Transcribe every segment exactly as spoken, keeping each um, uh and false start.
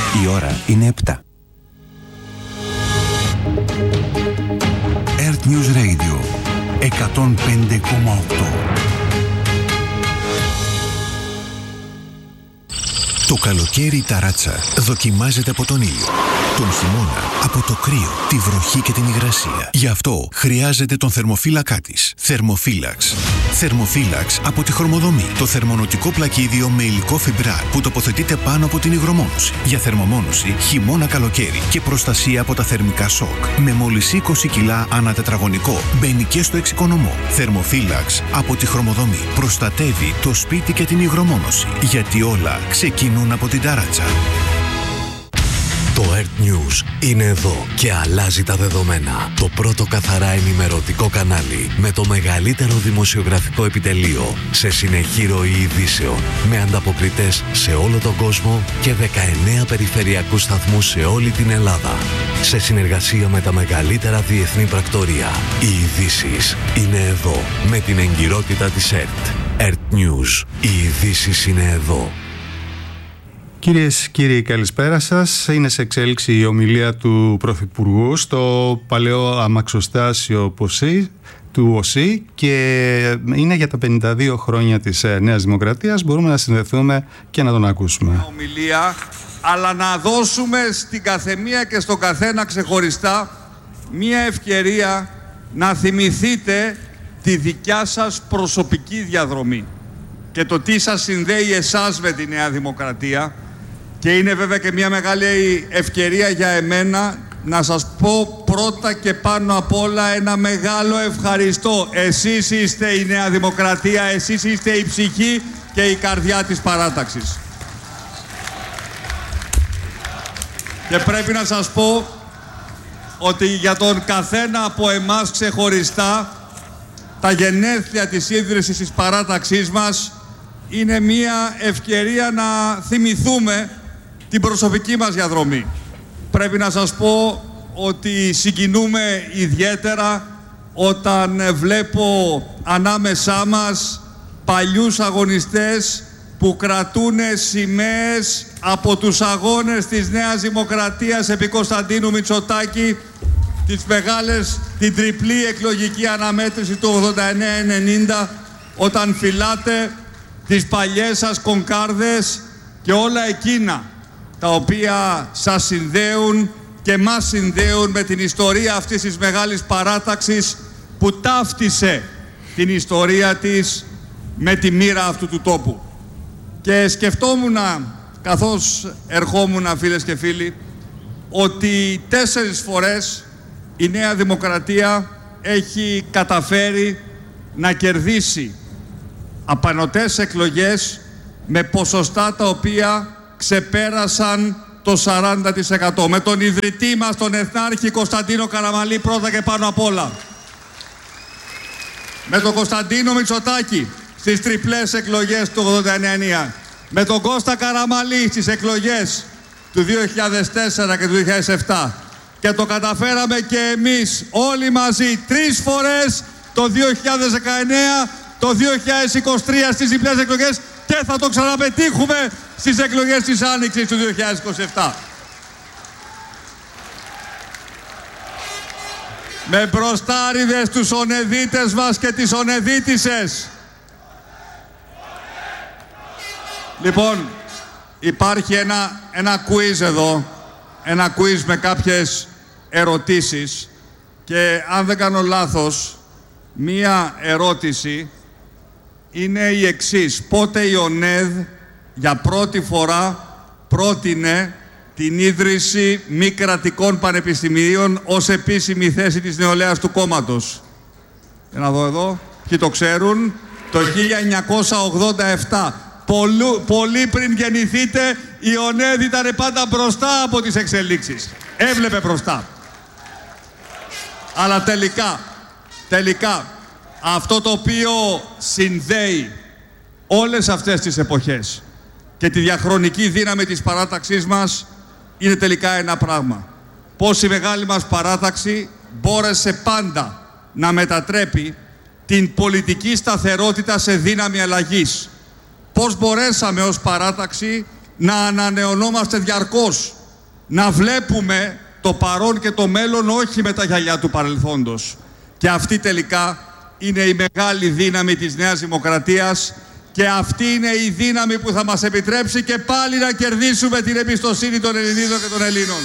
Η ώρα είναι επτά. Earth News Radio εκατόν πέντε κόμμα οκτώ. Το καλοκαίρι η ταράτσα δοκιμάζεται από τον ήλιο. Τον χειμώνα από το κρύο, τη βροχή και την υγρασία. Γι' αυτό χρειάζεται τον θερμοφύλακά της. Θερμοφύλαξ. Θερμοφύλαξ από τη Χρωμοδομή. Το θερμονοτικό πλακίδιο με υλικό φιμπράρ που τοποθετείται πάνω από την υγρομόνωση. Για θερμομόνωση χειμώνα καλοκαίρι και προστασία από τα θερμικά σοκ. Με μόλις είκοσι κιλά ανά τετραγωνικό. Μπαίνει και στο εξοικονομό. Θερμοφύλαξ από τη Χρωμοδομή. Προστατεύει το σπίτι και την υγρομόνωση. Γιατί όλα ξεκινούν από την ταράτσα. Το Earth News είναι εδώ και αλλάζει τα δεδομένα. Το πρώτο καθαρά ενημερωτικό κανάλι με το μεγαλύτερο δημοσιογραφικό επιτελείο σε συνεχή ροή ειδήσεων, με ανταποκριτές σε όλο τον κόσμο και δεκαεννέα περιφερειακούς σταθμούς σε όλη την Ελλάδα. Σε συνεργασία με τα μεγαλύτερα διεθνή πρακτορία. Οι ειδήσεις είναι εδώ με την εγκυρότητα της ΕΡΤ. Earth News. Οι ειδήσεις είναι εδώ. Κυρίες και κύριοι, καλησπέρα σας. Είναι σε εξέλιξη η ομιλία του Πρωθυπουργού στο παλαιό αμαξοστάσιο ΠΟΣΗ, του ΟΣΗ, και είναι για τα πενήντα δύο χρόνια της Νέας Δημοκρατίας. Μπορούμε να συνδεθούμε και να τον ακούσουμε. Ομιλία, αλλά να δώσουμε στην καθεμία και στον καθένα ξεχωριστά μία ευκαιρία να θυμηθείτε τη δικιά σας προσωπική διαδρομή και το τι σας συνδέει εσάς με τη Νέα Δημοκρατία. Και είναι βέβαια και μια μεγάλη ευκαιρία για εμένα να σας πω πρώτα και πάνω απ' όλα ένα μεγάλο ευχαριστώ. Εσείς είστε η Νέα Δημοκρατία, εσείς είστε η ψυχή και η καρδιά της παράταξης. Και πρέπει να σας πω ότι για τον καθένα από εμάς ξεχωριστά τα γενέθλια της ίδρυσης της παράταξής μας είναι μια ευκαιρία να θυμηθούμε την προσωπική μας διαδρομή. Πρέπει να σας πω ότι συγκινούμε ιδιαίτερα όταν βλέπω ανάμεσά μας παλιούς αγωνιστές που κρατούν σημαίες από τους αγώνες της Νέας Δημοκρατίας επί Κωνσταντίνου Μητσοτάκη, τις μεγάλες, την τριπλή εκλογική αναμέτρηση του ογδόντα εννέα ενενήντα, όταν φυλάτε τις παλιές σας κονκάρδες και όλα εκείνα τα οποία σας συνδέουν και μας συνδέουν με την ιστορία αυτής της μεγάλης παράταξης που ταύτισε την ιστορία της με τη μοίρα αυτού του τόπου. Και σκεφτόμουν, καθώς ερχόμουν, φίλες και φίλοι, ότι τέσσερις φορές η Νέα Δημοκρατία έχει καταφέρει να κερδίσει απανωτές εκλογές με ποσοστά τα οποία ξεπέρασαν το σαράντα τοις εκατό. Με τον ιδρυτή μας, τον Εθνάρχη Κωνσταντίνο Καραμανλή, πρώτα και πάνω απ' όλα. Με τον Κωνσταντίνο Μητσοτάκη στις τριπλές εκλογές του ογδόντα εννέα. Με τον Κώστα Καραμανλή στις εκλογές του δύο χιλιάδες τέσσερα και του δύο χιλιάδες επτά. Και το καταφέραμε και εμείς όλοι μαζί τρεις φορές το δύο χιλιάδες δεκαεννέα, το δύο χιλιάδες είκοσι τρία στις διπλές εκλογές και θα το ξαναπετύχουμε στις εκλογές της Άνοιξης του δύο χιλιάδες είκοσι επτά. Με μπροστάριδες τους ονεδίτες μας και τις ονεδίτισσες. Λοιπόν, υπάρχει ένα, ένα quiz εδώ, ένα quiz με κάποιες ερωτήσεις και αν δεν κάνω λάθος, μία ερώτηση είναι η εξής. Πότε η ΟΝΕΔ για πρώτη φορά πρότεινε την ίδρυση μη κρατικών πανεπιστημίων ως επίσημη θέση της νεολαίας του κόμματος? Για να δω εδώ. Ποιοι το ξέρουν? Το χίλια εννιακόσια ογδόντα επτά. Πολύ, πολύ πριν γεννηθείτε, η ΟΝΕΔ ήταν πάντα μπροστά από τις εξελίξεις. Έβλεπε μπροστά. Αλλά τελικά, τελικά, αυτό το οποίο συνδέει όλες αυτές τις εποχές και τη διαχρονική δύναμη της παράταξής μας είναι τελικά ένα πράγμα. Πώς η μεγάλη μας παράταξη μπόρεσε πάντα να μετατρέπει την πολιτική σταθερότητα σε δύναμη αλλαγής. Πώς μπορέσαμε ως παράταξη να ανανεωνόμαστε διαρκώς να βλέπουμε το παρόν και το μέλλον όχι με τα γυαλιά του παρελθόντος. Και αυτή τελικά είναι η μεγάλη δύναμη της Νέας Δημοκρατίας και αυτή είναι η δύναμη που θα μας επιτρέψει και πάλι να κερδίσουμε την εμπιστοσύνη των Ελληνίδων και των Ελλήνων.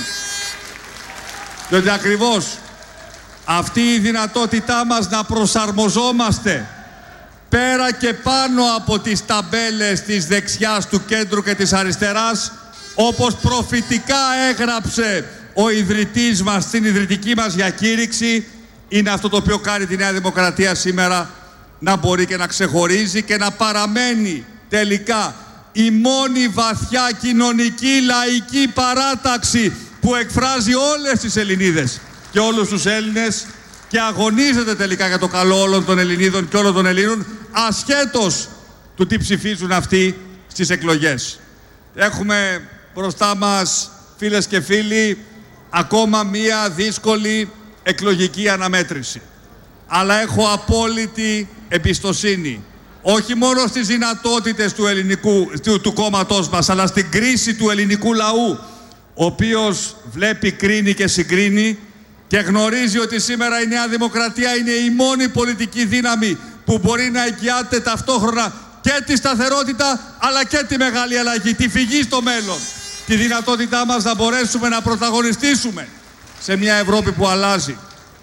Διότι ακριβώς αυτή η δυνατότητά μας να προσαρμοζόμαστε πέρα και πάνω από τις ταμπέλες της δεξιάς, του κέντρου και της αριστεράς, όπως προφητικά έγραψε ο ιδρυτής μας στην ιδρυτική μας διακήρυξη, είναι αυτό το οποίο κάνει τη Νέα Δημοκρατία σήμερα να μπορεί και να ξεχωρίζει και να παραμένει τελικά η μόνη βαθιά κοινωνική λαϊκή παράταξη που εκφράζει όλες τις Ελληνίδες και όλους τους Έλληνες και αγωνίζεται τελικά για το καλό όλων των Ελληνίδων και όλων των Ελλήνων, ασχέτως του τι ψηφίζουν αυτοί στις εκλογές. Έχουμε μπροστά μας, φίλες και φίλοι, ακόμα μία δύσκολη εκλογική αναμέτρηση. Αλλά έχω απόλυτη εμπιστοσύνη, όχι μόνο στις δυνατότητες του, ελληνικού, του, του κόμματός μας, αλλά στην κρίση του ελληνικού λαού, ο οποίος βλέπει, κρίνει και συγκρίνει και γνωρίζει ότι σήμερα η Νέα Δημοκρατία είναι η μόνη πολιτική δύναμη που μπορεί να εγγυάται ταυτόχρονα και τη σταθερότητα αλλά και τη μεγάλη αλλαγή, τη φυγή στο μέλλον, τη δυνατότητά μας να μπορέσουμε να πρωταγωνιστήσουμε σε μια Ευρώπη που αλλάζει.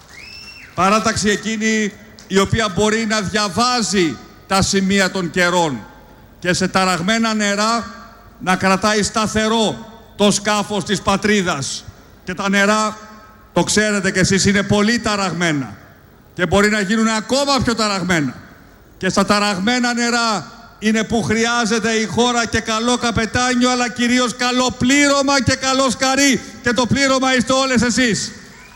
Παράταξη εκείνη η οποία μπορεί να διαβάζει τα σημεία των καιρών και σε ταραγμένα νερά να κρατάει σταθερό το σκάφος της πατρίδας. Και τα νερά, το ξέρετε κι εσείς, είναι πολύ ταραγμένα και μπορεί να γίνουν ακόμα πιο ταραγμένα. Και στα ταραγμένα νερά είναι που χρειάζεται η χώρα και καλό καπετάνιο, αλλά κυρίως καλό πλήρωμα και καλό σκαρί. Και το πλήρωμα είστε όλες εσείς.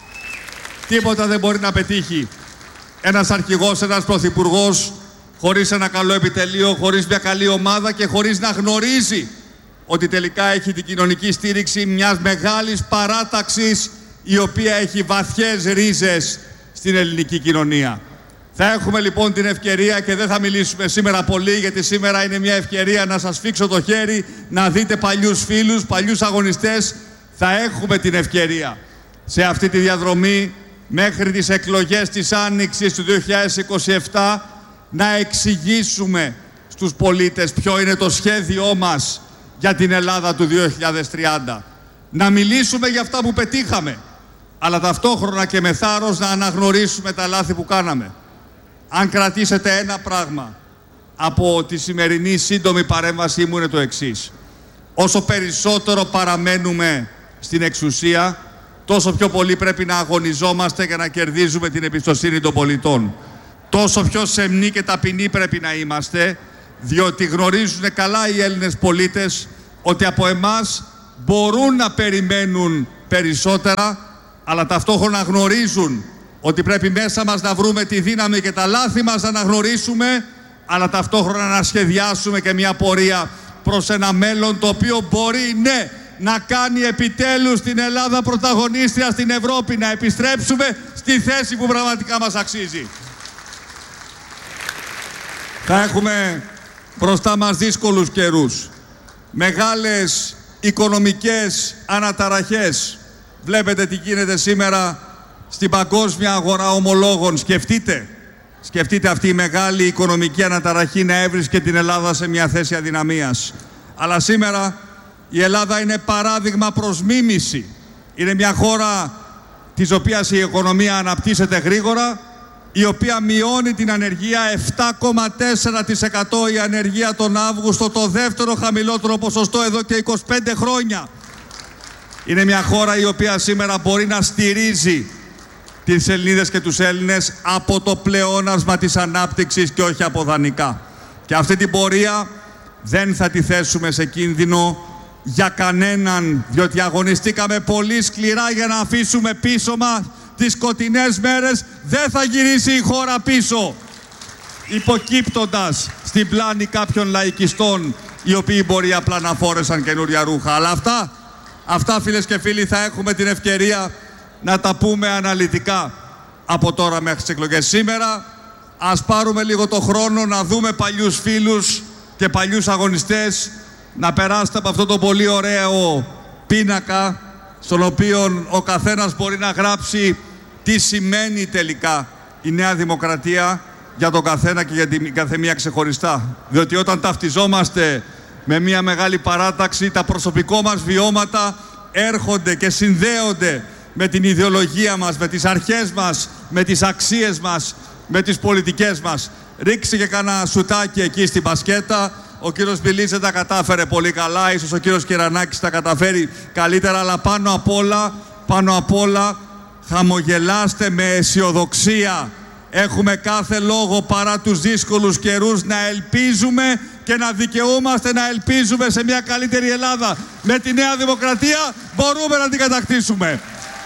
Τίποτα δεν μπορεί να πετύχει ένας αρχηγός, ένας πρωθυπουργός χωρίς ένα καλό επιτελείο, χωρίς μια καλή ομάδα και χωρίς να γνωρίζει ότι τελικά έχει την κοινωνική στήριξη μιας μεγάλης παράταξης η οποία έχει βαθιές ρίζες στην ελληνική κοινωνία. Θα έχουμε λοιπόν την ευκαιρία και δεν θα μιλήσουμε σήμερα πολύ, γιατί σήμερα είναι μια ευκαιρία να σας σφίξω το χέρι, να δείτε παλιούς φίλους, παλιούς αγωνιστές. Θα έχουμε την ευκαιρία σε αυτή τη διαδρομή μέχρι τις εκλογές της Άνοιξης του δύο χιλιάδες είκοσι επτά να εξηγήσουμε στους πολίτες ποιο είναι το σχέδιό μας για την Ελλάδα του δύο χιλιάδες τριάντα. Να μιλήσουμε για αυτά που πετύχαμε, αλλά ταυτόχρονα και με θάρρος να αναγνωρίσουμε τα λάθη που κάναμε. Αν κρατήσετε ένα πράγμα από τη σημερινή σύντομη παρέμβασή μου είναι το εξής. Όσο περισσότερο παραμένουμε στην εξουσία, τόσο πιο πολύ πρέπει να αγωνιζόμαστε για να κερδίζουμε την εμπιστοσύνη των πολιτών. Τόσο πιο σεμνοί και ταπεινοί πρέπει να είμαστε, διότι γνωρίζουν καλά οι Έλληνες πολίτες ότι από εμάς μπορούν να περιμένουν περισσότερα, αλλά ταυτόχρονα γνωρίζουν ότι πρέπει μέσα μας να βρούμε τη δύναμη και τα λάθη μας να αναγνωρίσουμε, αλλά ταυτόχρονα να σχεδιάσουμε και μια πορεία προς ένα μέλλον το οποίο μπορεί, ναι, να κάνει επιτέλους την Ελλάδα πρωταγωνίστρια στην Ευρώπη, να επιστρέψουμε στη θέση που πραγματικά μας αξίζει. Θα έχουμε μπροστά μας δύσκολους καιρούς, μεγάλες οικονομικές αναταραχές. Βλέπετε τι γίνεται σήμερα στην παγκόσμια αγορά ομολόγων. Σκεφτείτε, σκεφτείτε αυτή η μεγάλη οικονομική αναταραχή να έβρισκε την Ελλάδα σε μια θέση αδυναμίας. Αλλά σήμερα η Ελλάδα είναι παράδειγμα προς μίμηση. Είναι μια χώρα της οποίας η οικονομία αναπτύσσεται γρήγορα, η οποία μειώνει την ανεργία επτά κόμμα τέσσερα τοις εκατό η ανεργία τον Αύγουστο, το δεύτερο χαμηλότερο ποσοστό εδώ και είκοσι πέντε χρόνια. Είναι μια χώρα η οποία σήμερα μπορεί να στηρίζει τις Ελληνίδες και τους Έλληνες από το πλεόνασμα της ανάπτυξης και όχι από δανεικά. Και αυτή την πορεία δεν θα τη θέσουμε σε κίνδυνο για κανέναν, διότι αγωνιστήκαμε πολύ σκληρά για να αφήσουμε πίσω μας τις σκοτεινές μέρες. Δεν θα γυρίσει η χώρα πίσω, υποκύπτοντας στην πλάνη κάποιων λαϊκιστών οι οποίοι μπορεί απλά να φόρεσαν καινούρια ρούχα. Αλλά αυτά, αυτά φίλες και φίλοι, θα έχουμε την ευκαιρία να τα πούμε αναλυτικά από τώρα μέχρι τις εκλογές. Σήμερα ας πάρουμε λίγο το χρόνο να δούμε παλιούς φίλους και παλιούς αγωνιστές, να περάσετε από αυτό το πολύ ωραίο πίνακα στον οποίο ο καθένας μπορεί να γράψει τι σημαίνει τελικά η Νέα Δημοκρατία για τον καθένα και για την καθεμία ξεχωριστά. Διότι όταν ταυτιζόμαστε με μια μεγάλη παράταξη, τα προσωπικό μας βιώματα έρχονται και συνδέονται με την ιδεολογία μας, με τις αρχές μας, με τις αξίες μας, με τις πολιτικές μας. Ρίξε και κάνα σουτάκι εκεί στη μπασκέτα. Ο κύριος Μπιλής δεν τα κατάφερε πολύ καλά, ίσως ο κύριος Κερανάκης τα καταφέρει καλύτερα, αλλά πάνω απ' όλα, πάνω απ' όλα χαμογελάστε με αισιοδοξία. Έχουμε κάθε λόγο παρά τους δύσκολους καιρούς να ελπίζουμε και να δικαιούμαστε να ελπίζουμε σε μια καλύτερη Ελλάδα. Με τη Νέα Δημοκρατία μπορούμε να την κατακτήσουμε.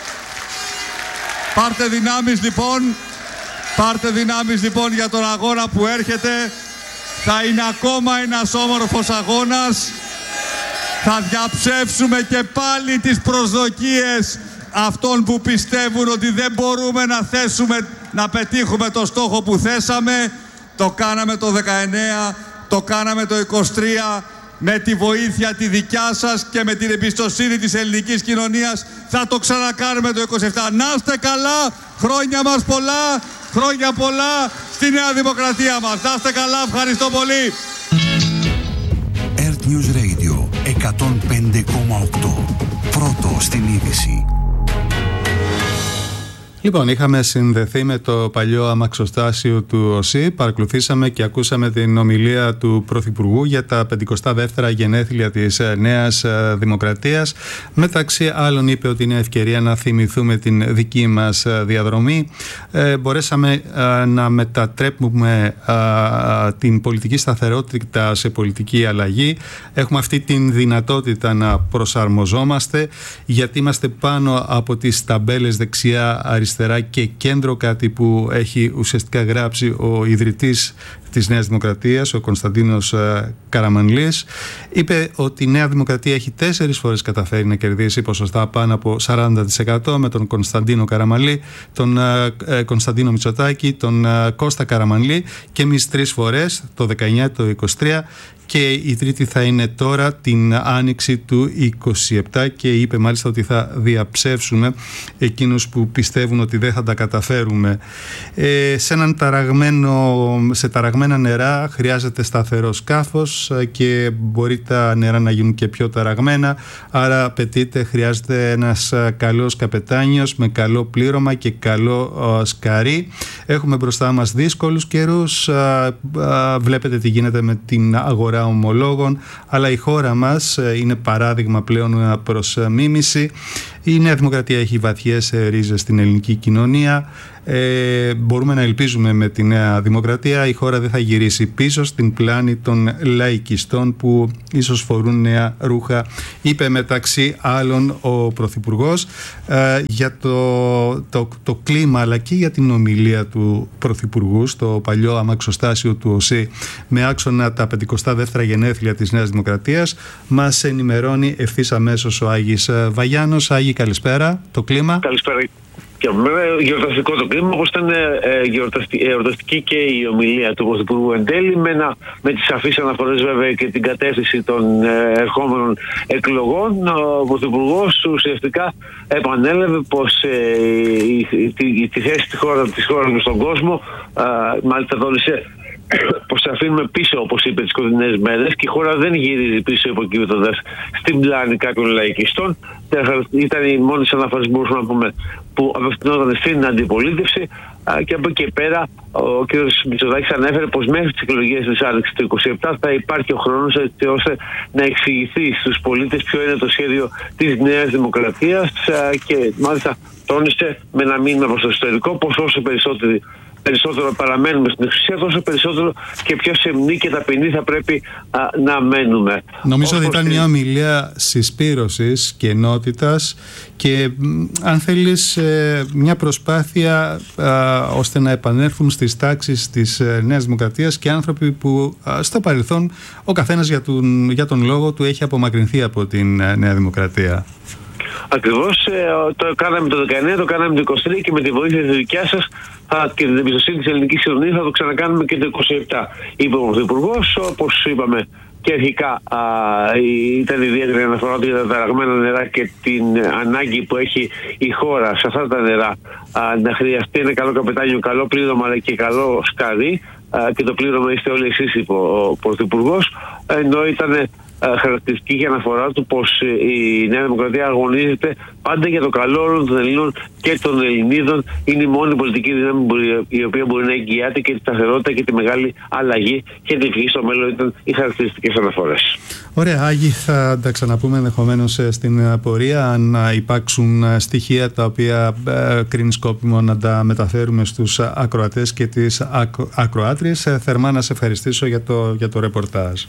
Πάρτε δυνάμεις λοιπόν, πάρτε δυνάμεις λοιπόν για τον αγώνα που έρχεται. Θα είναι ακόμα ένας όμορφος αγώνας. Θα διαψεύσουμε και πάλι τις προσδοκίες αυτών που πιστεύουν ότι δεν μπορούμε να θέσουμε, να πετύχουμε το στόχο που θέσαμε. Το κάναμε το δεκαεννέα, το κάναμε το είκοσι τρία. Με τη βοήθεια τη δικιά σας και με την εμπιστοσύνη της ελληνικής κοινωνίας θα το ξανακάνουμε το είκοσι επτά. Να είστε καλά, χρόνια μας πολλά, χρόνια πολλά στη Νέα Δημοκρατία μας. Να είστε καλά, ευχαριστώ πολύ. Earth News Radio εκατόν πέντε κόμμα οκτώ. Πρώτο στην είδηση. Λοιπόν, είχαμε συνδεθεί με το παλιό αμαξοστάσιο του ΟΣΥ, παρακολουθήσαμε και ακούσαμε την ομιλία του Πρωθυπουργού για τα πενηκοστά δεύτερα γενέθλια της Νέας Δημοκρατίας. Μεταξύ άλλων είπε ότι είναι ευκαιρία να θυμηθούμε την δική μας διαδρομή. Ε, μπορέσαμε ε, να μετατρέπουμε ε, την πολιτική σταθερότητα σε πολιτική αλλαγή. Έχουμε αυτή την δυνατότητα να προσαρμοζόμαστε, γιατί είμαστε πάνω από τις ταμπέλες δεξιά-αριστερά και κέντρο, κάτι που έχει ουσιαστικά γράψει ο ιδρυτής της Νέας Δημοκρατίας, ο Κωνσταντίνος Καραμανλής. Είπε ότι η Νέα Δημοκρατία έχει τέσσερις φορές καταφέρει να κερδίσει ποσοστά πάνω από σαράντα τοις εκατό με τον Κωνσταντίνο Καραμανλή, τον ε, Κωνσταντίνο Μητσοτάκη, τον ε, Κώστα Καραμανλή, και εμείς τρεις φορές, το δεκαεννέα, το είκοσι τρία, και η τρίτη θα είναι τώρα την άνοιξη του είκοσι επτά, και είπε μάλιστα ότι θα διαψεύσουμε εκείνους που πιστεύουν ότι δεν θα τα καταφέρουμε. Ε, σε, έναν ταραγμένο, σε ταραγμένα νερά χρειάζεται σταθερό σκάφος και μπορεί τα νερά να γίνουν και πιο ταραγμένα, άρα απαιτείται, χρειάζεται ένας καλός καπετάνιος με καλό πλήρωμα και καλό α, σκαρί. Έχουμε μπροστά μας δύσκολους καιρούς, α, α, βλέπετε τι γίνεται με την αγορά ομολόγων, αλλά η χώρα μας είναι παράδειγμα πλέον προς μίμηση. Η Νέα Δημοκρατία έχει βαθιές ρίζες στην ελληνική κοινωνία. Ε, μπορούμε να ελπίζουμε με τη Νέα Δημοκρατία η χώρα δεν θα γυρίσει πίσω στην πλάνη των λαϊκιστών που ίσως φορούν νέα ρούχα, είπε μεταξύ άλλων ο Πρωθυπουργός. Ε, για το, το, το κλίμα αλλά και για την ομιλία του Πρωθυπουργού στο παλιό αμαξοστάσιο του ΟΣΥ με άξονα τα πενηκοστά δεύτερα γενέθλια της Νέας Δημοκρατίας μας ενημερώνει ευθύς αμέσως ο Άγης Βαγιάνος. Άγη, καλησπέρα. Το κλίμα. Καλησπέρα. Και βέβαια γιορταστικό το κλίμα, όπως ήταν ε, γιορταστική, γιορταστική και η ομιλία του Πρωθυπουργού εν τέλει, με, ένα, με τις σαφείς αναφορές βέβαια και την κατεύθυνση των ε, ερχόμενων εκλογών. Ο Πρωθυπουργός ουσιαστικά επανέλαβε πως ε, η, η, η, τη θέση της χώρας της χώρας στον κόσμο, ε, μάλιστα τόνισε πως αφήνουμε πίσω, όπως είπε, τις κοντινές μέρες, και η χώρα δεν γυρίζει πίσω υποκείμενοντας στην πλάνη κάποιων λαϊκιστών. Ήταν οι μόνες αναφορές, μπορούσαμε να πούμε, που απευθυνόταν στην αντιπολίτευση, και από εκεί και πέρα ο κ. Μητσοτάκης ανέφερε πως μέχρι τις εκλογές της άνοιξης του είκοσι επτά θα υπάρχει ο χρόνος έτσι ώστε να εξηγηθεί στους πολίτες ποιο είναι το σχέδιο της Νέας Δημοκρατίας, και μάλιστα τόνισε με ένα μήνυμα προς το ιστορικό πως όσο περισσότεροι περισσότερο παραμένουμε στην εξουσία, τόσο περισσότερο και πιο σεμνή και ταπεινή θα πρέπει α, να μένουμε. Νομίζω ότι ήταν μια ομιλία συσπήρωσης και ενότητας και αν θέλεις ε, μια προσπάθεια α, ώστε να επανέλθουν στις τάξεις της ε, Νέας Δημοκρατίας και άνθρωποι που α, στο παρελθόν ο καθένας για τον, για τον λόγο του έχει απομακρυνθεί από την ε, Νέα Δημοκρατία. Ακριβώς, ε, το κάναμε το δεκαεννέα, το κάναμε το είκοσι τρία και με τη βοήθεια της δικιάς σας θα, και την εμπιστοσύνη της ελληνικής κοινωνίας θα το ξανακάνουμε και το είκοσι επτά. Είπε ο Πρωθυπουργός, όπως είπαμε και αρχικά α, ήταν ιδιαίτερη αναφορά του για τα ταραγμένα νερά και την ανάγκη που έχει η χώρα σε αυτά τα νερά α, να χρειαστεί ένα καλό καπετάνιο, καλό πλήρωμα αλλά και καλό σκαρί, α, και το πλήρωμα είστε όλοι εσείς, είπε ο Πρωθυπουργός, ενώ ήταν χαρακτηριστική και αναφορά του πως η Νέα Δημοκρατία αγωνίζεται πάντα για το καλό όλων των Ελλήνων και των Ελληνίδων. Είναι η μόνη πολιτική δύναμη η οποία μπορεί να εγγυάται και τη σταθερότητα και τη μεγάλη αλλαγή και την ευχή στο μέλλον. Ήταν οι χαρακτηριστικές αναφορές. Ωραία, Άγη, θα τα ξαναπούμε ενδεχομένως στην πορεία αν υπάρξουν στοιχεία τα οποία κρίνει σκόπιμο να τα μεταφέρουμε στους ακροατές και τις ακροάτριες. Θερμά να σε ευχαριστήσω για το, για το ρεπορτάζ.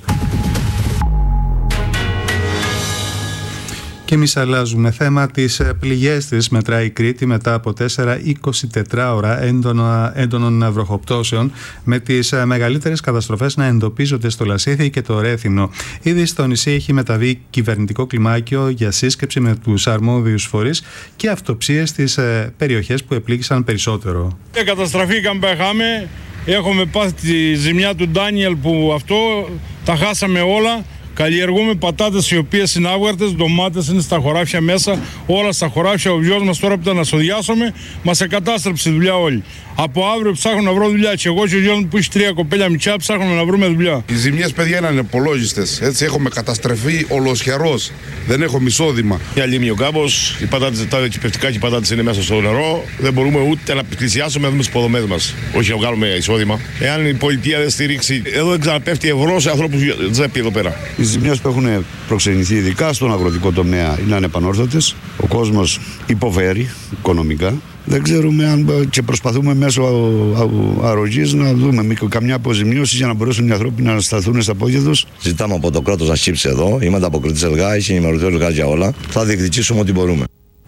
Και εμείς αλλάζουμε θέμα. Τις πληγές της μετράει η Κρήτη μετά από τέσσερα εικοσιτετράωρα έντονων βροχοπτώσεων, με τις μεγαλύτερες καταστροφές να εντοπίζονται στο Λασίθι και το Ρέθυμνο. Ήδη στο νησί έχει μεταβεί κυβερνητικό κλιμάκιο για σύσκεψη με τους αρμόδιους φορείς και αυτοψίες στις περιοχές που επλήγησαν περισσότερο. Καταστραφήκαμε, πέχαμε. Έχουμε πάθει τη ζημιά του Ντάνιελ που αυτό τα χάσαμε όλα. Καλλιεργούμε πατάτες οι οποίες είναι άβγαρτες, ντομάτες είναι στα χωράφια μέσα, όλα στα χωράφια. Ο γιος μας τώρα που ήταν να σοδιάσουμε, μας εκατάστρεψε δουλειά όλη. Από αύριο ψάχνω να βρω δουλειά. Και εγώ και ο γιος μου που έχει τρία κοπέλια μητσιά ψάχνουμε να βρούμε δουλειά. Οι ζημιές, παιδιά, είναι ανεπολόγιστες. Έτσι έχουμε καταστρεφεί ολοσχερός. Δεν έχουμε εισόδημα. Μια λίμνη ο κάμπος, οι πατάτες, τα κυπευτικά και οι πατάτες είναι μέσα στο νερό. Δεν μπορούμε ούτε να πλησιάσουμε να δούμε τις υποδομές μας. Όχι να βγάλουμε εισόδημα. Εάν η πολιτεία δεν στηρίξει, εδώ δεν ξαναπέφτει ευρώ σε ανθρώπους τσέπη εδώ πέρα. Οι ζημιές που έχουν προξενηθεί, ειδικά στον αγροτικό τομέα, είναι ανεπανόρθωτες. Ο κόσμος υποφέρει οικονομικά. Δεν ξέρουμε αν και προσπαθούμε μέσω αρρωγής να δούμε καμιά αποζημίωση για να μπορέσουν οι άνθρωποι να σταθούν στα πόδια τους. Ζητάμε από το κράτος να σκύψει εδώ. Είμαι ανταποκριτής ΕΛΓΑ, έχει ενημερωθεί ο ΕΛΓΑ για όλα. Θα διεκδικήσουμε ό,τι μπορούμε.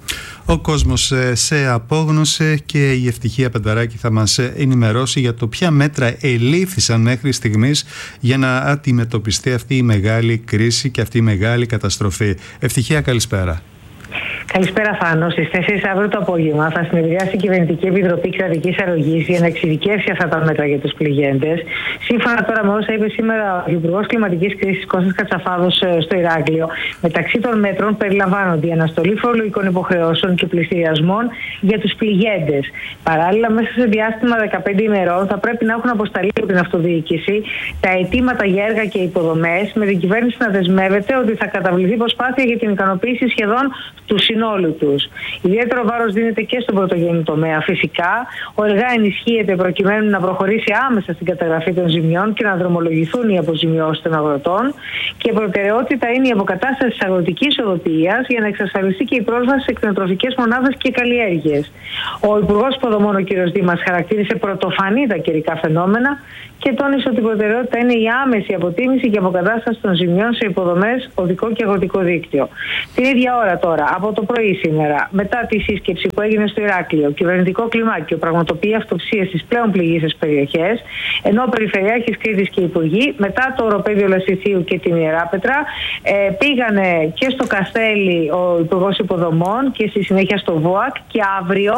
Ο κόσμος σε απόγνωσε και η Ευτυχία Πενταράκη θα μας ενημερώσει για το ποια μέτρα ελήφθησαν μέχρι στιγμής για να αντιμετωπιστεί αυτή η μεγάλη κρίση και αυτή η μεγάλη καταστροφή. Ευτυχία, καλησπέρα. Καλησπέρα, Φάνο. Στις τέσσερις αύριο το απόγευμα θα συνεδριάσει η Κυβερνητική Επιτροπή Κρατικής Αρρωγής για να εξειδικεύσει αυτά τα μέτρα για τους πληγέντες. Σύμφωνα τώρα με όσα είπε σήμερα ο Υπουργός Κλιματικής Κρίσης Κώστας Κατσαφάδος στο Ηράκλειο, μεταξύ των μέτρων περιλαμβάνονται η αναστολή φορολογικών υποχρεώσεων και πληστηριασμών για τους πληγέντες. Παράλληλα, μέσα σε διάστημα δεκαπέντε ημερών θα πρέπει να έχουν αποσταλεί από την αυτοδιοίκηση τα αιτήματα για έργα και υποδομές, με την κυβέρνηση να δεσμεύεται ότι θα καταβληθεί προσπάθεια για την ικανοποίηση σχεδόν του συνόλου τους. Ιδιαίτερο βάρος δίνεται και στον πρωτογενή τομέα. Φυσικά, ο ΕΛΓΑ ενισχύεται προκειμένου να προχωρήσει άμεσα στην καταγραφή των ζημιών και να δρομολογηθούν οι αποζημιώσεις των αγροτών. Και προτεραιότητα είναι η αποκατάσταση της αγροτικής οδοποιίας για να εξασφαλιστεί και η πρόσβαση σε κτηνοτροφικές μονάδες και καλλιέργειες. Ο Υπουργός Υποδομών, ο κ. Δήμας, χαρακτήρισε πρωτοφανή τα καιρικά φαινόμενα και τόνισε ότι η προτεραιότητα είναι η άμεση αποτίμηση και αποκατάσταση των ζημιών σε υποδομές, οδικό και αγροτικό δίκτυο. Την ίδια ώρα τώρα, από το πρωί σήμερα, μετά τη σύσκεψη που έγινε στο Ηράκλειο, κυβερνητικό κλιμάκιο πραγματοποιεί αυτοψίες στις πλέον πληγείσες περιοχές, ενώ ο Περιφερειάρχης Κρήτης και οι Υπουργοί, μετά το οροπέδιο Λασιθίου και την Ιεράπετρα, ε, πήγανε και στο Καστέλι ο Υπουργός Υποδομών και στη συνέχεια στο ΒΟΑΚ, και αύριο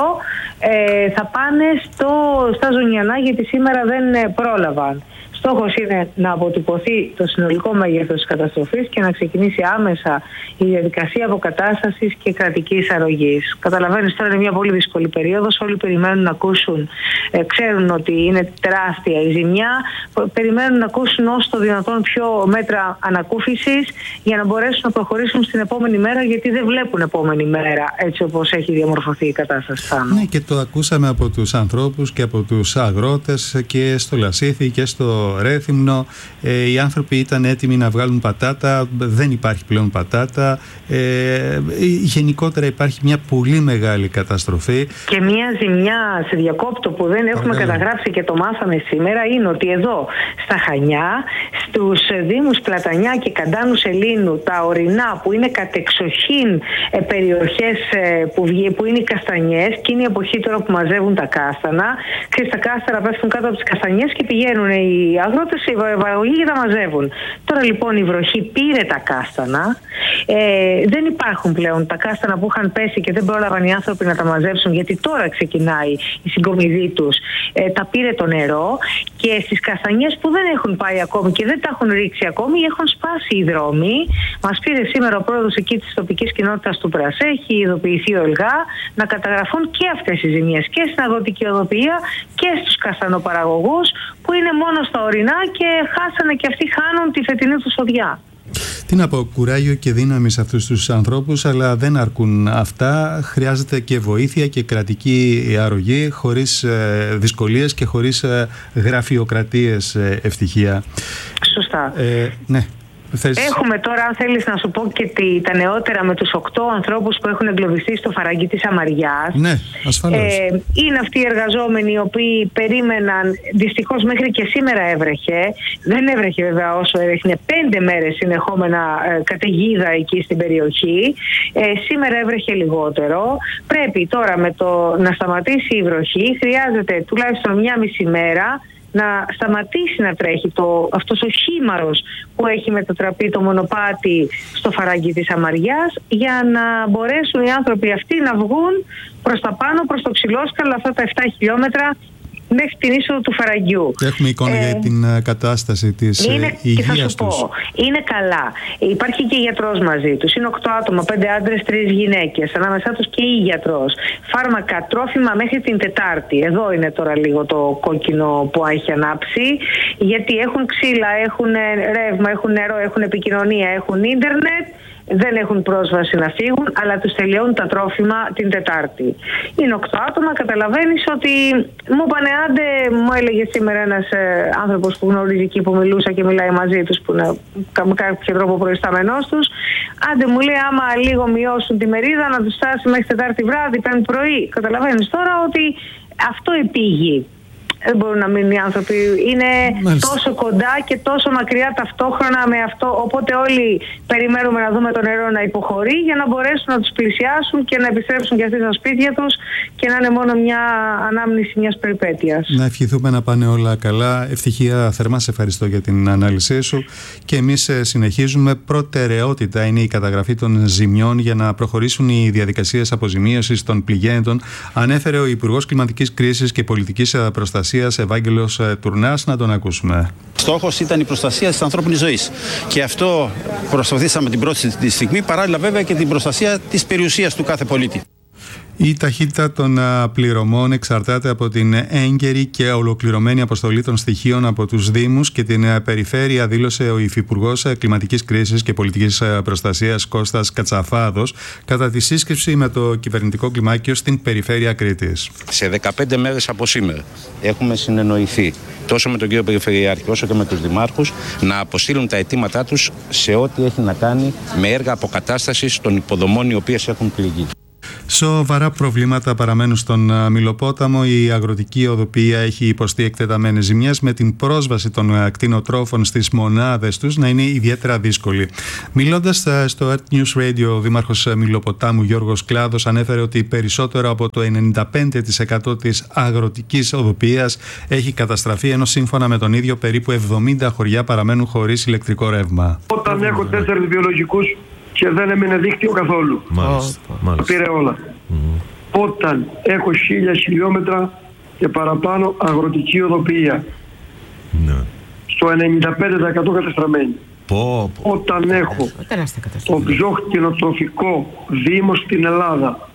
ε, θα πάνε στο, στα Ζωνιανά, γιατί σήμερα δεν πρόλαβαν. Στόχος είναι να αποτυπωθεί το συνολικό μέγεθος της καταστροφής και να ξεκινήσει άμεσα η διαδικασία αποκατάστασης και κρατικής αρρωγής. Καταλαβαίνεις, τώρα είναι μια πολύ δύσκολη περίοδος. Όλοι περιμένουν να ακούσουν, ε, ξέρουν ότι είναι τεράστια η ζημιά, περιμένουν να ακούσουν όσο το δυνατόν πιο μέτρα ανακούφισης για να μπορέσουν να προχωρήσουν στην επόμενη μέρα, γιατί δεν βλέπουν επόμενη μέρα έτσι όπως έχει διαμορφωθεί η κατάσταση. Ναι, και το ακούσαμε από τους ανθρώπους και από τους αγρότες και στο Λασίθι και στο Ρέθυμνο. Ε, οι άνθρωποι ήταν έτοιμοι να βγάλουν πατάτα, δεν υπάρχει πλέον πατάτα. Ε, γενικότερα υπάρχει μια πολύ μεγάλη καταστροφή. Και μια ζημιά, σε διακόπτω, που δεν έχουμε Παρακαλώ. καταγράψει και το μάθαμε σήμερα, είναι ότι εδώ στα Χανιά, στους δήμους Πλατανιά και Καντάνου Σελήνου, τα ορεινά που είναι κατεξοχήν ε, περιοχές ε, που, που είναι οι καστανιές, και είναι η εποχή τώρα που μαζεύουν τα κάστανα, και στα κάστανα πέφτουν κάτω από τις καστανιές και πηγαίνουν οι οι αγρότες, οι παραγωγοί τα μαζεύουν. Τώρα λοιπόν η βροχή πήρε τα κάστανα. Ε, δεν υπάρχουν πλέον τα κάστανα που είχαν πέσει και δεν πρόλαβαν οι άνθρωποι να τα μαζέψουν, γιατί τώρα ξεκινάει η συγκομιδή τους. Ε, τα πήρε το νερό και στις καστανιές που δεν έχουν πάει ακόμη και δεν τα έχουν ρίξει ακόμη, έχουν σπάσει οι δρόμοι. Μας πήρε σήμερα ο πρόεδρος εκεί της τοπικής κοινότητας του Πρασέ, έχει ειδοποιηθεί ο ΕΛΓΑ να καταγραφούν και αυτές οι ζημίες και στην αγροτική οδοποιία και στους καστανοπαραγωγούς που είναι μόνο στα ορεινά και χάσανε και αυτοί, χάνουν τη φετινή τους οδιά. Τι να πω, κουράγιο και δύναμη σε αυτούς τους ανθρώπους, αλλά δεν αρκούν αυτά. Χρειάζεται και βοήθεια και κρατική αρρωγή, χωρίς ε, δυσκολίες και χωρίς ε, γραφειοκρατίες, ε, ευτυχία. Σωστά. Ε, ναι. Έχουμε τώρα, αν θέλεις να σου πω, και τη, τα νεότερα με τους οκτώ ανθρώπους που έχουν εγκλωβιστεί στο φαράγγι της Αμαριάς. Ναι, ασφαλώς. Ε, είναι αυτοί οι εργαζόμενοι οι οποίοι περίμεναν, δυστυχώς μέχρι και σήμερα έβρεχε. Δεν έβρεχε βέβαια όσο έδειχνε, πέντε μέρες συνεχόμενα ε, καταιγίδα εκεί στην περιοχή. Ε, σήμερα έβρεχε λιγότερο. Πρέπει τώρα με το να σταματήσει η βροχή, χρειάζεται τουλάχιστον μια μισή μέρα να σταματήσει να τρέχει το, αυτός ο χήμαρος που έχει μετατραπεί το μονοπάτι στο φαράγγι της Αμαριάς, για να μπορέσουν οι άνθρωποι αυτοί να βγουν προς τα πάνω, προς το Ξυλόσκαλο, αυτά τα επτά χιλιόμετρα μέχρι την είσοδο του φαραγγιού. Έχουμε εικόνα ε, για την κατάσταση της είναι, υγείας και θα σου τους. πω, είναι καλά. Υπάρχει και γιατρός μαζί τους. Είναι οκτώ άτομα, πέντε άντρες, τρεις γυναίκες. Ανάμεσά τους και η γιατρός. Φάρμακα, τρόφιμα μέχρι την Τετάρτη. Εδώ είναι τώρα λίγο το κόκκινο που έχει ανάψει. Γιατί έχουν ξύλα, έχουν ρεύμα, έχουν νερό, έχουν επικοινωνία, έχουν ίντερνετ. Δεν έχουν πρόσβαση να φύγουν, αλλά τους τελειώνουν τα τρόφιμα την Τετάρτη. Είναι οκτώ άτομα, καταλαβαίνεις ότι μου είπανε, άντε, μου έλεγε σήμερα ένας ε, άνθρωπος που γνωρίζει εκεί, που μιλούσα και μιλάει μαζί τους, που είναι με κάποιο τρόπο προϊστάμενός τους, άντε μου λέει, άμα λίγο μειώσουν τη μερίδα να τους φτάσει μέχρι Τετάρτη βράδυ, Πέμπτη πρωί. Καταλαβαίνεις τώρα ότι αυτό επήγει. Δεν μπορούν να μείνουν οι άνθρωποι. Είναι Μάλιστα. τόσο κοντά και τόσο μακριά ταυτόχρονα με αυτό. Οπότε όλοι περιμένουμε να δούμε το νερό να υποχωρεί για να μπορέσουν να τους πλησιάσουν και να επιστρέψουν και αυτοί στα σπίτια τους και να είναι μόνο μια ανάμνηση μιας περιπέτειας. Να ευχηθούμε να πάνε όλα καλά. Ευτυχία, θερμά σε ευχαριστώ για την ανάλυση σου. Και εμείς συνεχίζουμε. Προτεραιότητα είναι η καταγραφή των ζημιών για να προχωρήσουν οι διαδικασίες αποζημίωσης των πληγέντων, ανέφερε ο Υπουργός Κλιματικής Κρίσης και Πολιτικής Προστασίας Ευάγγελος Τουρνάς. Να τον ακούσουμε. Στόχος ήταν η προστασία της ανθρώπινης ζωής. Και αυτό προσπαθήσαμε την πρώτη τη στιγμή, παράλληλα βέβαια και την προστασία της περιουσίας του κάθε πολίτη. Η ταχύτητα των πληρωμών εξαρτάται από την έγκαιρη και ολοκληρωμένη αποστολή των στοιχείων από τους Δήμους και την Περιφέρεια, δήλωσε ο Υφυπουργός Κλιματικής Κρίσης και Πολιτικής Προστασίας Κώστας Κατσαφάδος κατά τη σύσκεψη με το κυβερνητικό κλιμάκιο στην Περιφέρεια Κρήτης. Σε δεκαπέντε μέρες από σήμερα έχουμε συνεννοηθεί τόσο με τον κύριο Περιφερειάρχη όσο και με τους δημάρχους να αποστείλουν τα αιτήματά τους σε ό,τι έχει να κάνει με έργα αποκατάστασης των υποδομών οι οποίες έχουν πληγεί. Σοβαρά προβλήματα παραμένουν στον Μηλοπόταμο. Η αγροτική οδοποιία έχει υποστεί εκτεταμένες ζημιές, με την πρόσβαση των κτηνοτρόφων στις μονάδες τους να είναι ιδιαίτερα δύσκολη. Μιλώντας στο Earth News Radio, ο δήμαρχος Μηλοποτάμου Γιώργος Κλάδος ανέφερε ότι περισσότερο από το ενενήντα πέντε τοις εκατό της αγροτικής οδοποιίας έχει καταστραφεί, ενώ σύμφωνα με τον ίδιο περίπου εβδομήντα χωριά παραμένουν χωρίς ηλεκτρικό ρεύμα. Όταν έχω τέσσερις βιολογικούς και δεν έμεινε δίκτυο καθόλου. Μάλιστα, μάλιστα. Πήρε όλα. Mm-hmm. Όταν έχω χίλια χιλιόμετρα και παραπάνω αγροτική οδοποιία, ναι. στο ενενήντα πέντε τοις εκατό καταστραμμένη. Πω, πω. Όταν έχω το πιο κτηνοτροφικό δήμο στην Ελλάδα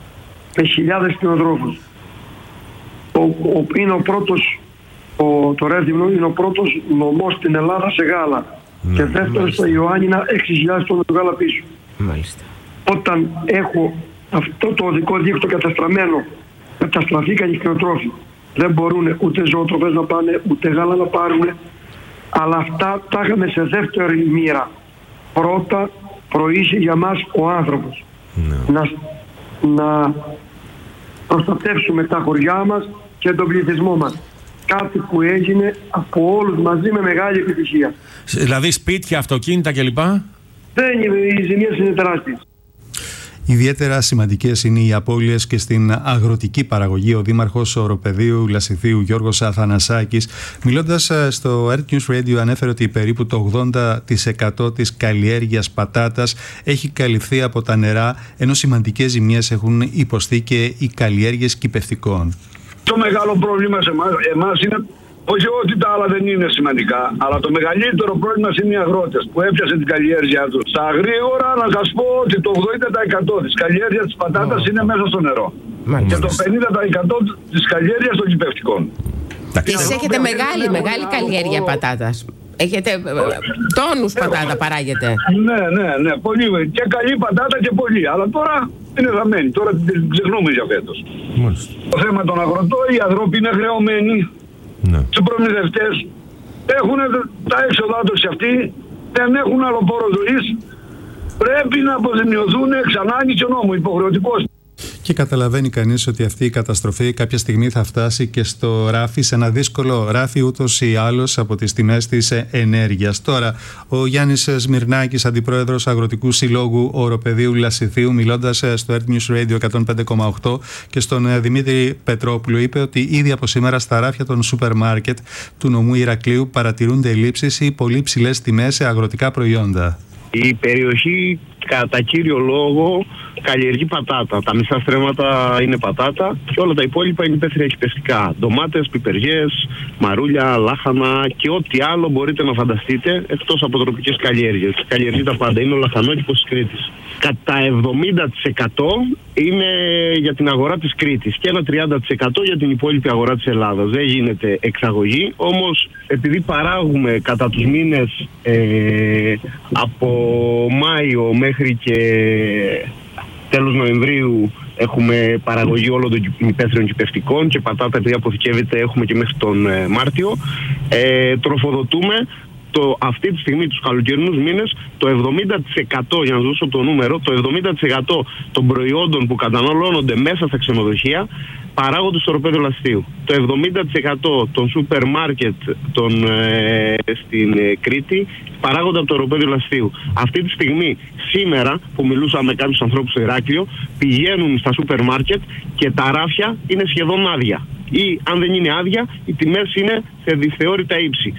με χιλιάδες κτηνοτρόφους, είναι ο πρώτος, ο, το Ρέθυμνο είναι ο πρώτος νομός στην Ελλάδα σε γάλα. Ναι, και δεύτερο στα Ιωάννινα έξι χιλιάδες τόνους γάλα πίσω. Μάλιστα. Όταν έχω αυτό το οδικό δίκτυο καταστραμμένο, καταστραφήκαν οι κτηνοτρόφοι. Δεν μπορούν ούτε ζωοτροφές να πάνε, ούτε γάλα να πάρουν. Αλλά αυτά τα είχαμε σε δεύτερη μοίρα. Πρώτα προείσαι για μας ο άνθρωπος. Ναι. Να, να προστατεύσουμε τα χωριά μας και τον πληθυσμό μας. Κάτι που έγινε από όλους μαζί με μεγάλη επιτυχία. Δηλαδή σπίτια, αυτοκίνητα κλπ. Δεν είναι, οι ζημίες είναι τεράστιες. Ιδιαίτερα σημαντικές είναι οι απώλειες και στην αγροτική παραγωγή. Ο δήμαρχος Οροπεδίου Λασιθίου Γιώργος Αθανασάκης, μιλώντας στο Earth News Radio, ανέφερε ότι περίπου το ογδόντα τοις εκατό της καλλιέργειας πατάτας έχει καλυφθεί από τα νερά, ενώ σημαντικές ζημιές έχουν υποστεί και οι καλλιέργειες κυπευτικών. Το μεγάλο πρόβλημα σε εμάς, εμάς είναι, όχι ότι τα άλλα δεν είναι σημαντικά, αλλά το μεγαλύτερο πρόβλημα είναι οι αγρότες που έπιασαν την καλλιέργειά τους. Στα γρήγορα να σας πω ότι το ογδόντα τοις εκατό της καλλιέργειας της πατάτας oh. είναι μέσα στο νερό. Μάλιστα. Και το πενήντα τοις εκατό της καλλιέργειας των κυπευτικών. Εσείς έχετε μεγάλη, μεγάλη καλλιέργεια πατάτας. Έχετε τόνους πατάτα παράγετε. Ναι, ναι, ναι, πολύ. Και καλή πατάτα και πολύ. Αλλά τώρα είναι δαμένη. Τώρα την ξεχνούμε για φέτος. Το θέμα των αγροτών, οι άνθρωποι είναι χρεωμένοι. Ναι. Στους προμηθευτές έχουν τα έξοδά τους και αυτοί, δεν έχουν άλλο πόρο ζωής. Πρέπει να αποζημιωθούν εξ ανάγκης και νόμου, υποχρεωτικός. Και καταλαβαίνει κανείς ότι αυτή η καταστροφή κάποια στιγμή θα φτάσει και στο ράφι, σε ένα δύσκολο ράφι ούτως ή άλλως από τις τιμές της ενέργειας. Τώρα, ο Γιάννης Σμυρνάκης, αντιπρόεδρος Αγροτικού Συλλόγου Οροπεδίου Λασιθίου, μιλώντας στο Earth News Radio εκατόν πέντε κόμμα οκτώ και στον Δημήτρη Πετρόπουλο, είπε ότι ήδη από σήμερα στα ράφια των σούπερ μάρκετ του νομού Ηρακλείου παρατηρούνται ελλείψεις ή πολύ ψηλές τιμές σε αγροτικά προϊόντα. Η περιοχή κατά κύριο λόγο καλλιεργεί πατάτα. Τα μισά στρέμματα είναι πατάτα και όλα τα υπόλοιπα είναι υπαίθρια κυπευτικά. Ντομάτες, πιπεριές, μαρούλια, λάχανα και ό,τι άλλο μπορείτε να φανταστείτε εκτός από τροπικές καλλιέργειες. Καλλιεργεί τα πάντα. Είναι ο λαχανότυπος της Κρήτης. Κατά εβδομήντα τοις εκατό είναι για την αγορά της Κρήτης και ένα τριάντα τοις εκατό για την υπόλοιπη αγορά της Ελλάδας. Δεν γίνεται εξαγωγή, όμως επειδή παράγουμε κατά τους μήνες ε, από Μάιο μέχρι και τέλος Νοεμβρίου έχουμε παραγωγή όλων των υπαίθριων κυπευτικών και πατάτα επειδή αποθηκεύεται έχουμε και μέχρι τον ε, Μάρτιο. Ε, τροφοδοτούμε το, αυτή τη στιγμή τους καλοκαιρινούς μήνες το εβδομήντα τοις εκατό, για να δώσω το νούμερο, το εβδομήντα τοις εκατό των προϊόντων που καταναλώνονται μέσα στα ξενοδοχεία παράγονται στο Οροπέδιο Λασιθίου. Το εβδομήντα τοις εκατό των σούπερ μάρκετ των, ε, στην ε, Κρήτη παράγονται από το Οροπέδιο Λασιθίου. Αυτή τη στιγμή, σήμερα που μιλούσα με κάποιους ανθρώπους στο Ηράκλειο, πηγαίνουν στα σούπερ μάρκετ και τα ράφια είναι σχεδόν άδεια. Ή αν δεν είναι άδεια, οι τιμές είναι σε δυσθεώρητα ύψη.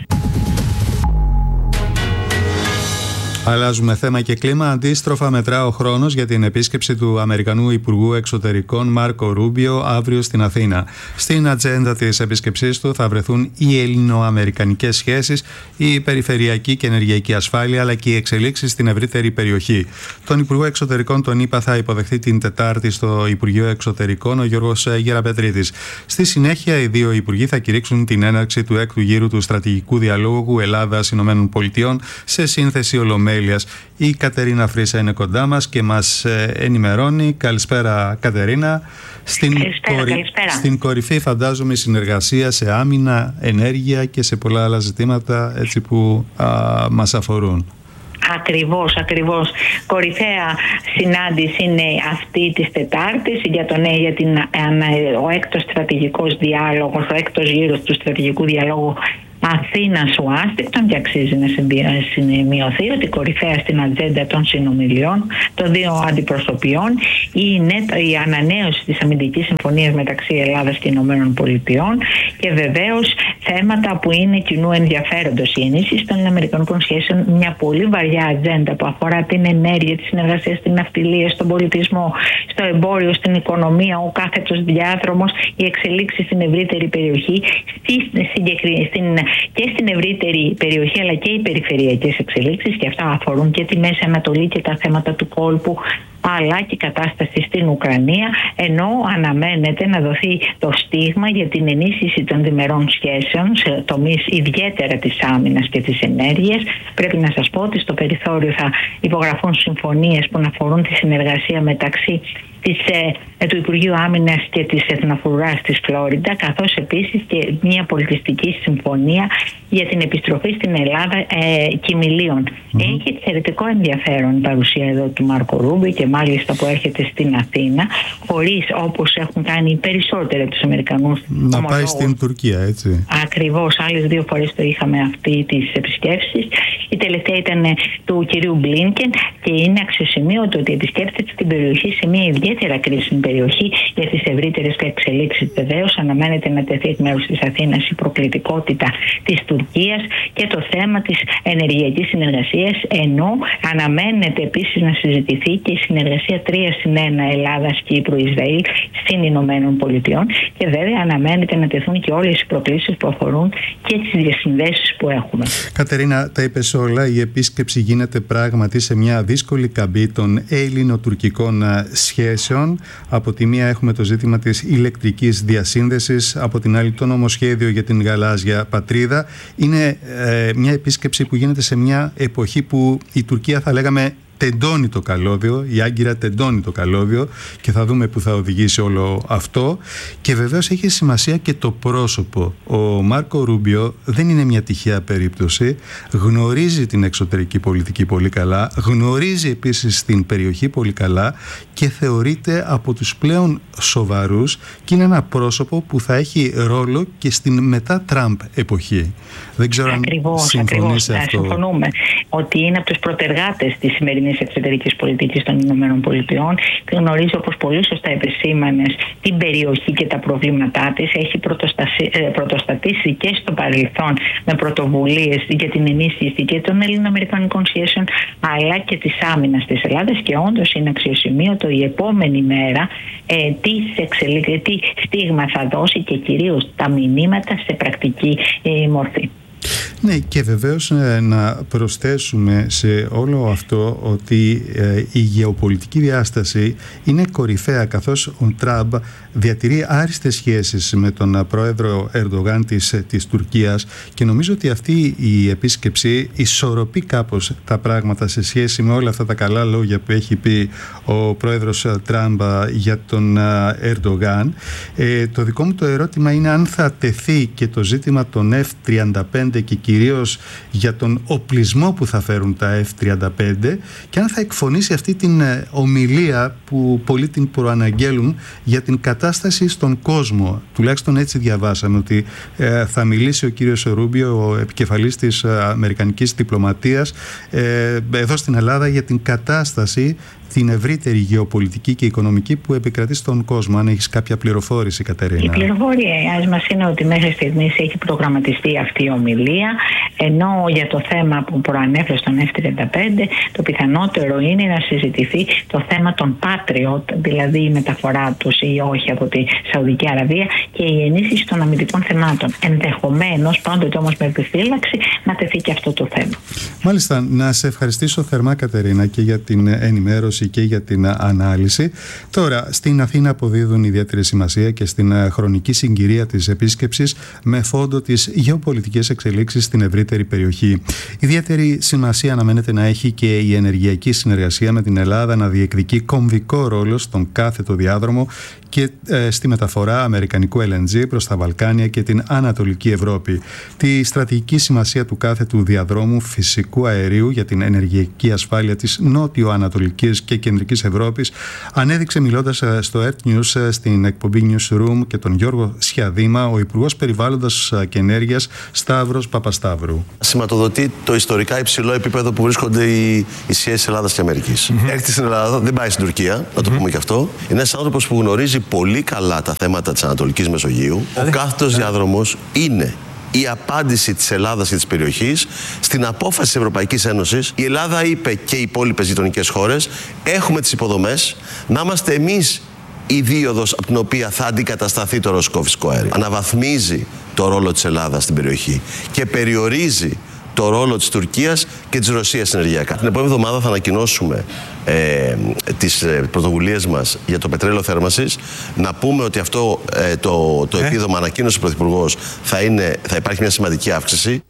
Αλλάζουμε θέμα και κλίμα. Αντίστροφα μετρά ο χρόνος για την επίσκεψη του Αμερικανού Υπουργού Εξωτερικών Μάρκο Ρούμπιο αύριο στην Αθήνα. Στην ατζέντα της επίσκεψής του θα βρεθούν οι ελληνοαμερικανικές σχέσεις, η περιφερειακή και ενεργειακή ασφάλεια, αλλά και οι εξελίξεις στην ευρύτερη περιοχή. Τον Υπουργό Εξωτερικών τον ΗΠΑ θα υποδεχθεί την Τετάρτη στο Υπουργείο Εξωτερικών ο Γιώργος Γεραπετρίτης. Στη συνέχεια, οι δύο υπουργοί θα κηρύξουν την έναρξη του έκτου γύρου του στρατηγικού διαλόγου Ελλάδα-ΗΠΑ σε σύνθεση ολομέλειας. Η Κατερίνα Φρίσα είναι κοντά μας και μας ενημερώνει. Καλησπέρα, Κατερίνα. Στην, καλησπέρα, κορυ... καλησπέρα. Στην κορυφή φαντάζομαι η συνεργασία σε άμυνα, ενέργεια και σε πολλά άλλα ζητήματα έτσι που α, μας αφορούν. Ακριβώς, ακριβώς. Κορυφαία συνάντηση είναι αυτή της Τετάρτης για, τον, για την, ο έκτος στρατηγικός διάλογος, ο έκτος γύρος του στρατηγικού διαλόγου Αθήνας Ουάστιγκτον, και αξίζει να σημειωθεί ότι κορυφαία στην ατζέντα των συνομιλιών των δύο αντιπροσωπιών είναι η ανανέωση της αμυντικής συμφωνίας μεταξύ Ελλάδας και Ηνωμένων Πολιτειών και βεβαίως θέματα που είναι κοινού ενδιαφέροντος. Η ενίσχυση των αμερικανικών σχέσεων, μια πολύ βαριά ατζέντα που αφορά την ενέργεια, τη συνεργασία στην ναυτιλία, στον πολιτισμό, στο εμπόριο, στην οικονομία, ο κάθετος διάδρομος, οι εξελίξεις στην ευρύτερη περιοχή, στην και στην ευρύτερη περιοχή αλλά και οι περιφερειακές εξελίξεις, και αυτά αφορούν και τη Μέση Ανατολή και τα θέματα του κόλπου αλλά και η κατάσταση στην Ουκρανία, ενώ αναμένεται να δοθεί το στίγμα για την ενίσχυση των διμερών σχέσεων σε τομείς ιδιαίτερα της άμυνας και της ενέργειας. Πρέπει να σας πω ότι στο περιθώριο θα υπογραφούν συμφωνίες που να αφορούν τη συνεργασία μεταξύ της, ε, του Υπουργείου Άμυνας και της Εθνοφρουράς της Φλόριντα, καθώς επίσης και μια πολιτιστική συμφωνία για την επιστροφή στην Ελλάδα ε, κοιμηλίων. Mm-hmm. Έχει εξαιρετικό ενδιαφέρον η παρουσία εδώ του Μάρκο Ρούμπιο και μάλιστα που έρχεται στην Αθήνα, χωρίς όπως έχουν κάνει οι περισσότεροι από τους Αμερικανούς να πάει στην Τουρκία, έτσι. Ακριβώς, άλλες δύο φορές το είχαμε αυτή τις επισκέψεις. Η τελευταία ήταν του κυρίου Μπλίνκεν και είναι αξιοσημείωτο ότι επισκέπτεται την περιοχή σε μια ιδιαίτερα κρίσιμη περιοχή για τις ευρύτερες εξελίξεις. Βεβαίως, αναμένεται να τεθεί εκ μέρους της Αθήνας η προκλητικότητα της Τουρκίας και το θέμα της ενεργειακής συνεργασίας, ενώ αναμένεται επίσης να συζητηθεί και η συνεργασία τρία συν ένα Ελλάδας, Κύπρου, Ισραήλ στην Ηνωμένων Πολιτειών, και βέβαια αναμένεται να τεθούν και όλες οι προκλήσεις που αφορούν και τις διασυνδέσεις που έχουμε. Κατερίνα, τα είπες όλα. Η επίσκεψη γίνεται πράγματι σε μια δύσκολη καμπή των ελληνοτουρκικών σχέσεων. Από τη μία έχουμε το ζήτημα της ηλεκτρικής διασύνδεσης, από την άλλη το νομοσχέδιο για την γαλάζια πατρίδα. Είναι ε, μια επίσκεψη που γίνεται σε μια εποχή που η Τουρκία, θα λέγαμε, τεντώνει το καλώδιο, η Άγκυρα τεντώνει το καλώδιο, και θα δούμε που θα οδηγήσει όλο αυτό. Και βεβαίως έχει σημασία και το πρόσωπο. Ο Μάρκο Ρούμπιο δεν είναι μια τυχαία περίπτωση. Γνωρίζει την εξωτερική πολιτική πολύ καλά, γνωρίζει επίσης την περιοχή πολύ καλά και θεωρείται από τους πλέον σοβαρούς, και είναι ένα πρόσωπο που θα έχει ρόλο και στην μετά Τραμπ εποχή. Δεν ξέρω ακριβώς, αν συμφωνείς σε αυτό. Συμφωνούμε ότι είναι από τους προτεργάτες της σημερινής εξωτερικής πολιτικής των Ηνωμένων Πολιτειών και γνωρίζει, όπως πολύ σωστά επεσήμανες, την περιοχή και τα προβλήματά της. Έχει πρωτοστατήσει και στο παρελθόν με πρωτοβουλίες για την ενίσχυση και των ελληνοαμερικανικών σχέσεων, αλλά και της άμυνας της Ελλάδας, και όντως είναι αξιοσημείωτο η επόμενη μέρα ε, τι, εξελί... τι στίγμα θα δώσει και κυρίως τα μηνύματα σε πρακτική ε, μορφή. Ναι, και βεβαίως ε, να προσθέσουμε σε όλο αυτό ότι ε, η γεωπολιτική διάσταση είναι κορυφαία, καθώς ο Τραμπ διατηρεί άριστες σχέσεις με τον πρόεδρο Ερντογάν της, της Τουρκίας, και νομίζω ότι αυτή η επίσκεψη ισορροπεί κάπως τα πράγματα σε σχέση με όλα αυτά τα καλά λόγια που έχει πει ο πρόεδρος Τραμπ για τον Ερντογάν. Ε, το δικό μου το ερώτημα είναι αν θα τεθεί και το ζήτημα των εφ τριάντα πέντε και κυρίως για τον οπλισμό που θα φέρουν τα εφ τριάντα πέντε, και αν θα εκφωνήσει αυτή την ομιλία που πολλοί την προαναγγέλουν για την κατάσταση στον κόσμο. Τουλάχιστον έτσι διαβάσαμε, ότι ε, θα μιλήσει ο κύριος Ρούμπιο, ο επικεφαλής της αμερικανικής διπλωματίας, ε, εδώ στην Ελλάδα για την κατάσταση, την ευρύτερη γεωπολιτική και οικονομική που επικρατεί στον κόσμο. Αν έχεις κάποια πληροφόρηση, Κατερίνα. Η πληροφορία μας είναι ότι μέχρι στιγμής έχει προγραμματιστεί αυτή η ομιλία, ενώ για το θέμα που προανέφερε στον εφ τριάντα πέντε, το πιθανότερο είναι να συζητηθεί το θέμα των Patriot, δηλαδή η μεταφορά τους ή όχι από τη Σαουδική Αραβία, και η ενίσχυση των αμυντικών θεμάτων. Ενδεχομένως, πάντοτε όμως με επιφύλαξη, να τεθεί και αυτό το θέμα. Μάλιστα, να σε ευχαριστήσω θερμά, Κατερίνα, και για την ενημέρωση και για την ανάλυση. Τώρα, στην Αθήνα αποδίδουν ιδιαίτερη σημασία και στην χρονική συγκυρία της επίσκεψης, με φόντο τις γεωπολιτικές εξελίξεις στην ευρύτερη περιοχή. Ιδιαίτερη σημασία αναμένεται να έχει και η ενεργειακή συνεργασία με την Ελλάδα, να διεκδικεί κομβικό ρόλο στον κάθετο διάδρομο και ε, στη μεταφορά αμερικανικού ελ εν τζι προς τα Βαλκάνια και την Ανατολική Ευρώπη. Τη στρατηγική σημασία του κάθετου διαδρόμου φυσικού αερίου για την ενεργειακή ασφάλεια της νότιο-ανατολικής και κεντρικής Ευρώπης ανέδειξε, μιλώντας στο Earth News στην εκπομπή Newsroom, και τον Γιώργο Σιαδήμα, ο Υπουργός Περιβάλλοντος και Ενέργειας Σταύρος Παπασταύρου. Σηματοδοτεί το ιστορικά υψηλό επίπεδο που βρίσκονται οι, οι σχέσεις Ελλάδας και Αμερικής. Mm-hmm. Έρχεται στην Ελλάδα, δεν πάει στην Τουρκία, να το mm-hmm. πούμε και αυτό. Είναι ένας άνθρωπος που γνωρίζει πολύ καλά τα θέματα της Ανατολικής Μεσογείου. Mm-hmm. Ο κάθετος διάδρομος είναι η απάντηση της Ελλάδας και της περιοχής στην απόφαση της Ευρωπαϊκής Ένωσης. Η Ελλάδα είπε, και οι υπόλοιπες γειτονικές χώρες, έχουμε τις υποδομές, να είμαστε εμείς η δίωδος από την οποία θα αντικατασταθεί το ρωσικό φυσικό αέριο. Αναβαθμίζει το ρόλο της Ελλάδας στην περιοχή και περιορίζει το ρόλο της Τουρκίας και της Ρωσίας ενεργειακά. Την επόμενη εβδομάδα θα ανακοινώσουμε ε, τις πρωτοβουλίες μας για το πετρέλαιο θέρμανσης. Να πούμε ότι αυτό ε, το, το επίδομα, ανακοίνωσε ο Πρωθυπουργός, θα, είναι, θα υπάρχει μια σημαντική αύξηση.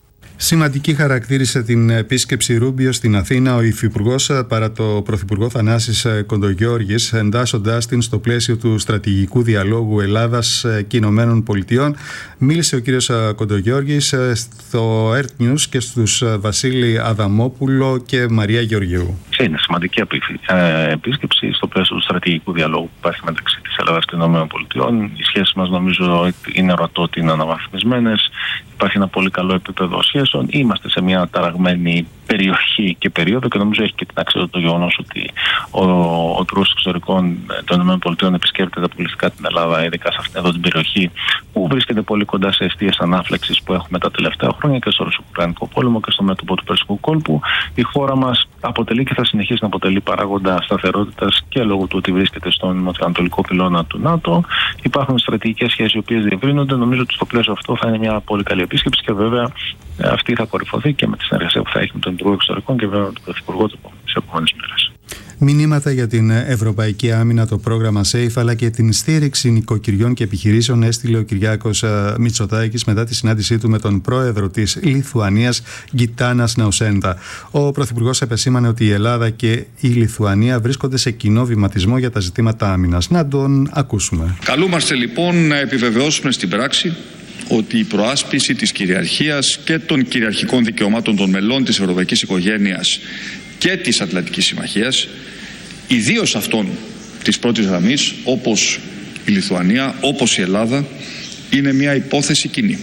Σημαντική χαρακτήρισε την επίσκεψη Ρούμπιο στην Αθήνα ο Υφυπουργός παρά το Πρωθυπουργό Θανάσης Κοντογιώργης, εντάσσοντας την στο πλαίσιο του στρατηγικού διαλόγου Ελλάδας και Ηνωμένων Πολιτειών. Μίλησε ο κύριος Κοντογιώργης στο Earth News και στους Βασίλη Αδαμόπουλο και Μαρία Γεωργίου. Είναι σημαντική επίσκεψη στο πλαίσιο του στρατηγικού διαλόγου που υπάρχει μεταξύ της Ελλάδας και των Ηνωμένων Πολιτειών. Οι σχέσεις μας νομίζω είναι ορατό ότι είναι αναβαθμισμένες. Υπάρχει ένα πολύ καλό επίπεδο σχέσεων. Είμαστε σε μια ταραγμένη περιοχή και περίοδο και νομίζω έχει και την αξία το γεγονός ότι ο, ο Υπουργός Εξωτερικών των ΗΠΑ επισκέπτεται αποκλειστικά την Ελλάδα, ειδικά σε αυτήν εδώ την περιοχή που βρίσκεται πολύ κοντά σε αιστείες ανάφλεξης που έχουμε τα τελευταία χρόνια και στο Ρωσο-Ουκρανικό πόλεμο και στο μέτωπο του Περσικού κόλπου. Η χώρα μας αποτελεί και θα συνεχίσει να αποτελεί παράγοντα σταθερότητας και λόγω του ότι βρίσκεται στον νοτιοανατολικό πυλώνα του ΝΑΤΟ. Υπάρχουν στρατηγικές σχέσεις οι οποίες διευρύνονται. Νομίζω ότι στο πλαίσιο αυτό θα είναι μια πολύ καλή επίσκεψη και βέβαια αυτή θα κορυφωθεί και με τη συνεργασία που θα έχει με τον Υπουργό Εξωτερικών και βέβαια με τον Πρωθυπουργό τις επόμενες μέρες. Μηνύματα για την Ευρωπαϊκή Άμυνα, το πρόγραμμα SAFE αλλά και την στήριξη νοικοκυριών και επιχειρήσεων έστειλε ο Κυριάκος Μητσοτάκης μετά τη συνάντησή του με τον πρόεδρο της Λιθουανίας Γκιτάνας Ναουσέντα. Ο Πρωθυπουργός επεσήμανε ότι η Ελλάδα και η Λιθουανία βρίσκονται σε κοινό βηματισμό για τα ζητήματα άμυνας. Να τον ακούσουμε. Καλούμαστε λοιπόν να επιβεβαιώσουμε στην πράξη ότι η προάσπιση της κυριαρχίας και των κυριαρχικών δικαιωμάτων των μελών της ευρωπαϊκής οικογένειας και της Ατλαντικής Συμμαχίας, ιδίως αυτών της πρώτης γραμμής, όπως η Λιθουανία, όπως η Ελλάδα, είναι μια υπόθεση κοινή.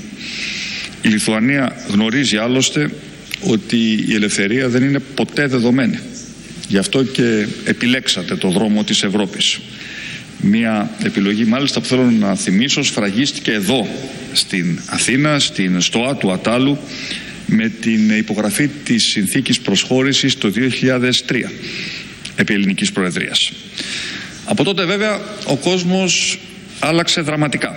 Η Λιθουανία γνωρίζει άλλωστε ότι η ελευθερία δεν είναι ποτέ δεδομένη. Γι' αυτό και επιλέξατε το δρόμο της Ευρώπης. Μια επιλογή μάλιστα που θέλω να θυμίσω σφραγίστηκε εδώ στην Αθήνα, στην Στοά του Ατάλου, με την υπογραφή της συνθήκης προσχώρησης το δύο χιλιάδες τρία επί ελληνικής προεδρίας. Από τότε βέβαια ο κόσμος άλλαξε δραματικά.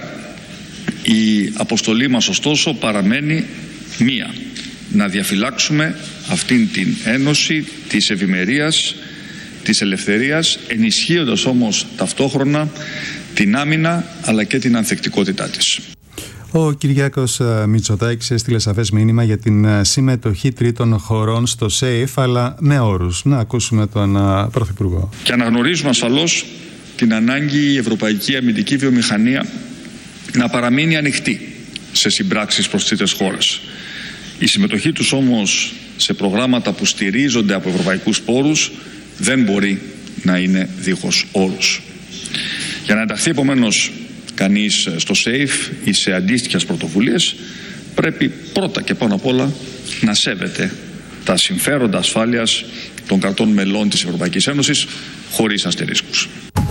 Η αποστολή μας ωστόσο παραμένει μία: να διαφυλάξουμε αυτήν την ένωση της ευημερίας, της ελευθερίας, ενισχύοντας όμως ταυτόχρονα την άμυνα αλλά και την ανθεκτικότητά της. Ο Κυριάκος Μητσοτάκης έστειλε σαφές μήνυμα για την συμμετοχή τρίτων χωρών στο SAFE, αλλά με όρους. Να ακούσουμε τον Πρωθυπουργό. Και αναγνωρίζουμε ασφαλώς την ανάγκη η ευρωπαϊκή αμυντική βιομηχανία να παραμείνει ανοιχτή σε συμπράξεις προς τρίτες χώρες. Η συμμετοχή τους όμως σε προγράμματα που στηρίζονται από ευρωπαϊκούς πόρους δεν μπορεί να είναι δίχως όρους. Για να ενταχθεί επομένως κανείς στο SAFE ή σε αντίστοιχες πρωτοβουλίες, πρέπει πρώτα και πάνω απ' όλα να σέβεται τα συμφέροντα ασφάλειας των κρατών μελών της Ευρωπαϊκής Ένωσης χωρίς αστερίσκους.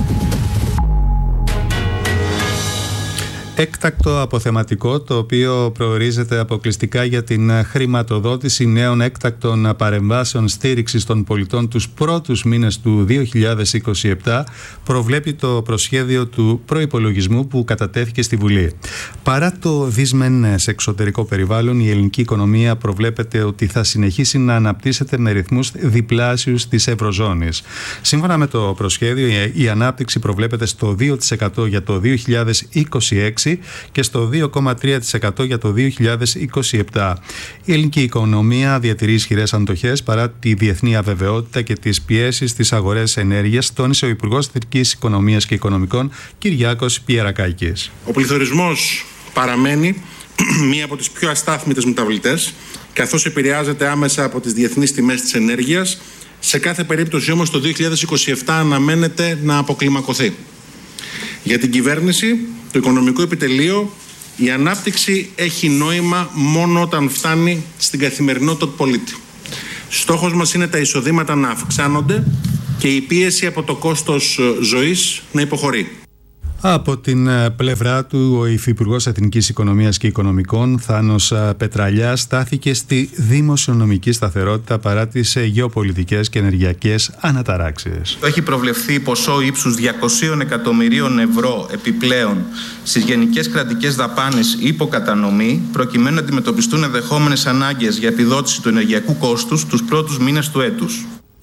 Έκτακτο αποθεματικό, το οποίο προορίζεται αποκλειστικά για την χρηματοδότηση νέων έκτακτων παρεμβάσεων στήριξης των πολιτών τους πρώτους μήνες του δύο χιλιάδες είκοσι επτά, προβλέπει το προσχέδιο του προϋπολογισμού που κατατέθηκε στη Βουλή. Παρά το δυσμεν σε εξωτερικό περιβάλλον, η ελληνική οικονομία προβλέπεται ότι θα συνεχίσει να αναπτύσσεται με ρυθμούς διπλάσιους της Ευρωζώνης. Σύμφωνα με το προσχέδιο, η ανάπτυξη προβλέπεται στο δύο τοις εκατό για το δύο χιλιάδες είκοσι έξι και στο δύο κόμμα τρία τοις εκατό για το δύο χιλιάδες είκοσι επτά. Η ελληνική οικονομία διατηρεί ισχυρές αντοχές παρά τη διεθνή αβεβαιότητα και τις πιέσεις στις αγορές ενέργειας, τόνισε ο Υπουργός Εθνικής Οικονομίας και Οικονομικών Κυριάκος Πιερακάκης. Ο πληθωρισμός παραμένει μία από τις πιο αστάθμιτες μεταβλητές, καθώς επηρεάζεται άμεσα από τις διεθνείς τιμές της ενέργειας. Σε κάθε περίπτωση όμως το δύο χιλιάδες είκοσι επτά αναμένεται να αποκλιμακωθεί. Για την κυβέρνηση, το οικονομικό επιτελείο, η ανάπτυξη έχει νόημα μόνο όταν φτάνει στην καθημερινότητα του πολίτη. Στόχος μας είναι τα εισοδήματα να αυξάνονται και η πίεση από το κόστος ζωής να υποχωρεί. Από την πλευρά του, ο Υφυπουργός Εθνικής Οικονομίας και Οικονομικών, Θάνος Πετραλιάς, στάθηκε στη δημοσιονομική σταθερότητα παρά τις γεωπολιτικές και ενεργειακές αναταράξεις. Έχει προβλεφθεί ποσό ύψους διακόσια εκατομμυρίων ευρώ επιπλέον στις γενικές κρατικές δαπάνες υποκατανομή, προκειμένου να αντιμετωπιστούν ενδεχόμενες ανάγκες για επιδότηση του ενεργειακού κόστους τους πρώτους μήνες του έτους.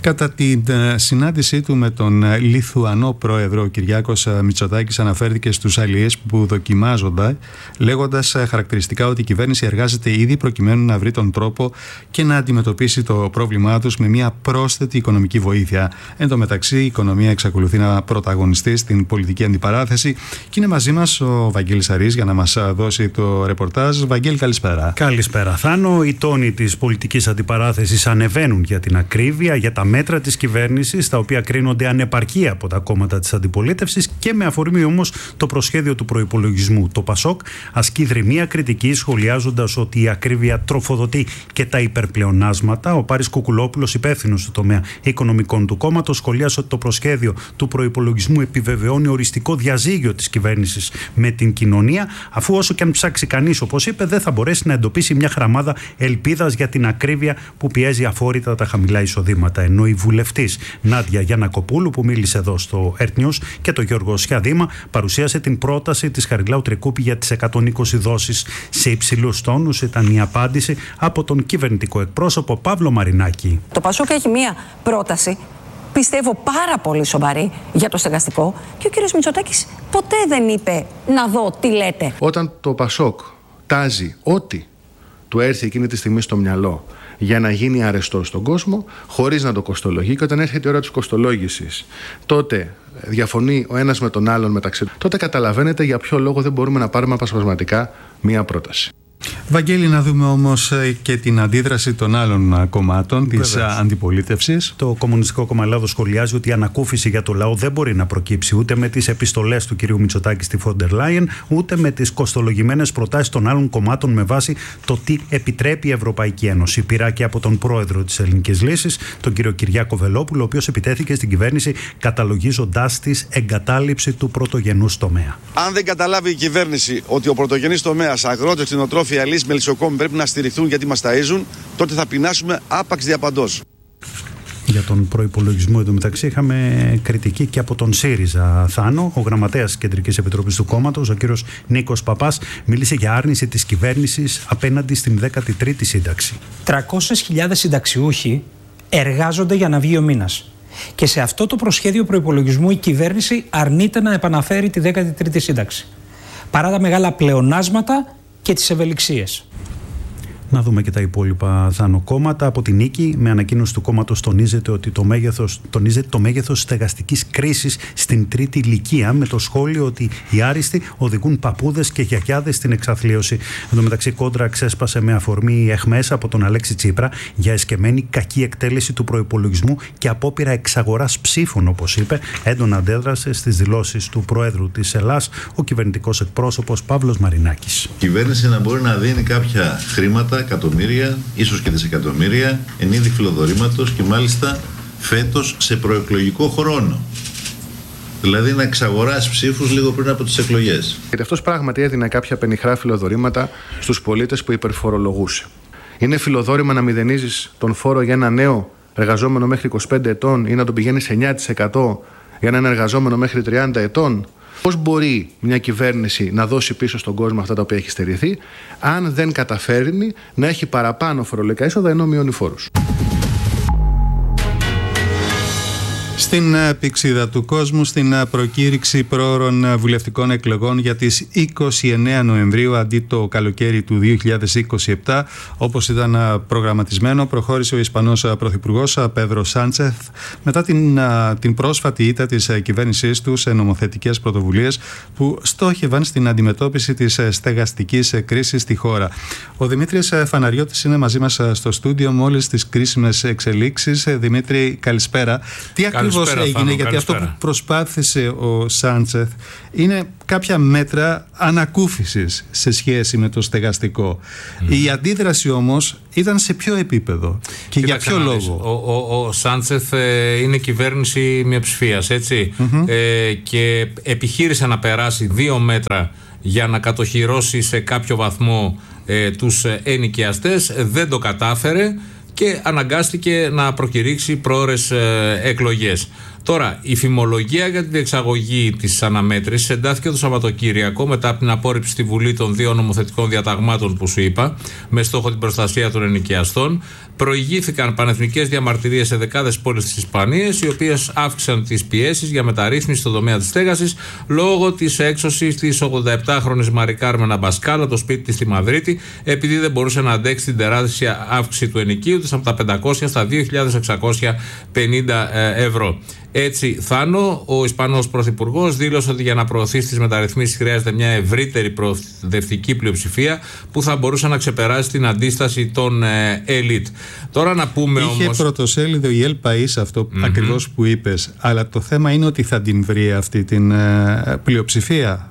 Κατά την συνάντησή του με τον Λιθουανό πρόεδρο, ο Κυριάκος Μητσοτάκης αναφέρθηκε στους αλλιείς που δοκιμάζονται, λέγοντας χαρακτηριστικά ότι η κυβέρνηση εργάζεται ήδη προκειμένου να βρει τον τρόπο και να αντιμετωπίσει το πρόβλημά τους με μια πρόσθετη οικονομική βοήθεια. Εν τω μεταξύ, η οικονομία εξακολουθεί να πρωταγωνιστεί στην πολιτική αντιπαράθεση και είναι μαζί μας ο Βαγγέλης Αρής για να μας δώσει το ρεπορτάζ. Βαγγέλη, καλησπέρα. Καλησπέρα, Θάνο. Οι τόνοι της πολιτικής αντιπαράθεσης ανεβαίνουν για την ακρίβεια, για τα μέτρα της κυβέρνησης, τα οποία κρίνονται ανεπαρκή από τα κόμματα της αντιπολίτευσης και με αφορμή όμως το προσχέδιο του προϋπολογισμού. Το Πασόκ ασκεί δρυμία κριτική, σχολιάζοντας ότι η ακρίβεια τροφοδοτεί και τα υπερπλεονάσματα. Ο Πάρης Κουκουλόπουλος, υπεύθυνος του τομέα οικονομικών του κόμματος, σχολιάζει ότι το προσχέδιο του προϋπολογισμού επιβεβαιώνει οριστικό διαζύγιο της κυβέρνησης με την κοινωνία, αφού όσο και αν ψάξει κανείς, όπως είπε, δεν θα μπορέσει να εντοπίσει μια χραμάδα ελπίδας για την ακρίβεια που πιέζει αφόρητα τα χαμηλά εισοδήματα. Ενώ η βουλευτής Νάντια Γιαννακοπούλου, που μίλησε εδώ στο Earth News, και το Γιώργο Σιαδήμα, παρουσίασε την πρόταση της Χαριλάου Τρικούπη για τις εκατόν είκοσι δόσεις σε υψηλούς τόνους. Ήταν η απάντηση από τον κυβερνητικό εκπρόσωπο Παύλο Μαρινάκη. Το Πασόκ έχει μία πρόταση, πιστεύω πάρα πολύ σοβαρή, για το στεγαστικό, και ο κύριος Μητσοτάκης ποτέ δεν είπε να δω τι λέτε. Όταν το Πασόκ τάζει ό,τι του έρθει εκείνη τη στιγμή στο μυαλό για να γίνει αρεστό στον κόσμο, χωρίς να το κοστολογεί, και όταν έρχεται η ώρα της κοστολόγησης, τότε διαφωνεί ο ένας με τον άλλον μεταξύ του, τότε καταλαβαίνετε για ποιο λόγο δεν μπορούμε να πάρουμε απασπασματικά μία πρόταση. Βαγγέλη, να δούμε όμως και την αντίδραση των άλλων κομμάτων της αντιπολίτευσης. Το Κομμουνιστικό Κόμμα Ελλάδος σχολιάζει ότι η ανακούφιση για το λαό δεν μπορεί να προκύψει ούτε με τις επιστολές του κυρίου Μητσοτάκη στη Φόντερ Λάιεν, ούτε με τις κοστολογημένες προτάσεις των άλλων κομμάτων με βάση το τι επιτρέπει η Ευρωπαϊκή Ένωση. Πειρά και από τον πρόεδρο της Ελληνικής Λύσης, τον κύριο Κυριάκο Βελόπουλο, ο οποίος επιτέθηκε στην κυβέρνηση καταλογίζοντάς της εγκατάλειψη του πρωτογενούς τομέα. Αν δεν καταλάβει η κυβέρνηση ότι ο πρωτογενής τομέας, αγρότες, κτηνοτρόφοι, αλείς, μελισσοκόμοι πρέπει να στηριχθούν γιατί μας ταΐζουν, τότε θα πεινάσουμε άπαξ διαπαντός. Για τον προϋπολογισμό εντωμεταξύ είχαμε κριτική και από τον ΣΥΡΙΖΑ, Θάνο. Ο γραμματέας της Κεντρικής Επιτροπής του κόμματος, ο κύριος Νίκος Παπάς, μίλησε για άρνηση της κυβέρνησης απέναντι στην δέκατη τρίτη σύνταξη. τριακόσιες χιλιάδες συνταξιούχοι εργάζονται για να βγει ο μήνας. Και σε αυτό το προσχέδιο προϋπολογισμού η κυβέρνηση αρνείται να επαναφέρει τη δέκατη τρίτη σύνταξη. Παρά τα μεγάλα πλεονάσματα και τις ευελιξίες. Να δούμε και τα υπόλοιπα, Θάνο, κόμματα. Από την Νίκη, με ανακοίνωση του κόμματος, τονίζεται ότι το μέγεθος, τονίζεται το μέγεθος στεγαστικής κρίσης στην τρίτη ηλικία, με το σχόλιο ότι οι άριστοι οδηγούν παππούδες και γιαγιάδες στην εξαθλίωση. Εν τω μεταξύ, κόντρα ξέσπασε με αφορμή εχμές από τον Αλέξη Τσίπρα για εσκεμμένη κακή εκτέλεση του προϋπολογισμού και απόπειρα εξαγοράς ψήφων, όπως είπε. Έντονα αντέδρασε στις δηλώσεις του Προέδρου της Ελλάς ο κυβερνητικός εκπρόσωπος Παύλος Μαρινάκης. Η κυβέρνηση να μπορεί να δίνει κάποια χρήματα, εκατομμύρια, ίσως και δισεκατομμύρια, εν είδη φιλοδορήματος, και μάλιστα φέτος σε προεκλογικό χρόνο. Δηλαδή να εξαγοράσει ψήφους λίγο πριν από τις εκλογές. Γιατί αυτός πράγματι έδινε κάποια πενιχρά φιλοδορήματα στους πολίτες που υπερφορολογούσε. Είναι φιλοδόρημα να μηδενίζεις τον φόρο για ένα νέο εργαζόμενο μέχρι είκοσι πέντε ετών ή να τον πηγαίνεις εννιά τοις εκατό για έναν εργαζόμενο μέχρι τριάντα ετών? Πώς μπορεί μια κυβέρνηση να δώσει πίσω στον κόσμο αυτά τα οποία έχει στερηθεί, αν δεν καταφέρνει να έχει παραπάνω φορολογικά είσοδα ενώ μειώνει φόρους? Στην πηξίδα του κόσμου, στην προκήρυξη πρόωρων βουλευτικών εκλογών για τις είκοσι εννέα Νοεμβρίου αντί το καλοκαίρι του δύο χιλιάδες είκοσι επτά, όπως ήταν προγραμματισμένο, προχώρησε ο Ισπανός Πρωθυπουργός Πέδρο Σάντσεθ μετά την, την πρόσφατη ήττα της κυβέρνησής του σε νομοθετικές πρωτοβουλίες που στόχευαν στην αντιμετώπιση της στεγαστικής κρίσης στη χώρα. Ο Δημήτρης Φαναριώτης είναι μαζί μας στο στούντιο με όλες τις κρίσιμες εξελίξεις. Δημήτρη, καλησπέρα. Τι ακριβώς έγινε, Θάνο, γιατί καλησπέρα. Αυτό που προσπάθησε ο Σάντσεθ είναι κάποια μέτρα ανακούφισης σε σχέση με το στεγαστικό. Mm. Η αντίδραση όμως ήταν σε ποιο επίπεδο και για ποιο λόγο? Ο, ο, ο Σάντσεθ ε, είναι κυβέρνηση μιαψηφίας, έτσι, mm-hmm. ε, και επιχείρησε να περάσει δύο μέτρα για να κατοχυρώσει σε κάποιο βαθμό ε, τους ενοικιαστές, δεν το κατάφερε και αναγκάστηκε να προκηρύξει πρόωρες ε, εκλογές. Τώρα, η φημολογία για τη διεξαγωγή της αναμέτρησης εντάθηκε το Σαββατοκύριακο μετά από την απόρριψη στη Βουλή των δύο νομοθετικών διαταγμάτων που σου είπα, με στόχο την προστασία των ενοικιαστών. Προηγήθηκαν πανεθνικές διαμαρτυρίες σε δεκάδες πόλεις της Ισπανίας, οι οποίες αύξησαν τις πιέσεις για μεταρρύθμιση στον τομέα της στέγασης λόγω της έξωσης της ογδοεπτάχρονης Μαρι Κάρμεν Αμπασκάλ από το σπίτι της στη Μαδρίτη, επειδή δεν μπορούσε να αντέξει την τεράστια αύξηση του ενοικίου της από τα πεντακόσια στα δύο χιλιάδες εξακόσια πενήντα ευρώ. Έτσι, Θάνο, ο Ισπανός Πρωθυπουργός δήλωσε ότι για να προωθήσει τις μεταρρυθμίσεις χρειάζεται μια ευρύτερη προοδευτική πλειοψηφία που θα μπορούσε να ξεπεράσει την αντίσταση των ε, ελίτ. Τώρα να πούμε Είχε όμως... Είχε πρωτοσέλιδο η El País αυτό mm-hmm. ακριβώς που είπες, αλλά το θέμα είναι ότι θα την βρει αυτή την ε, πλειοψηφία.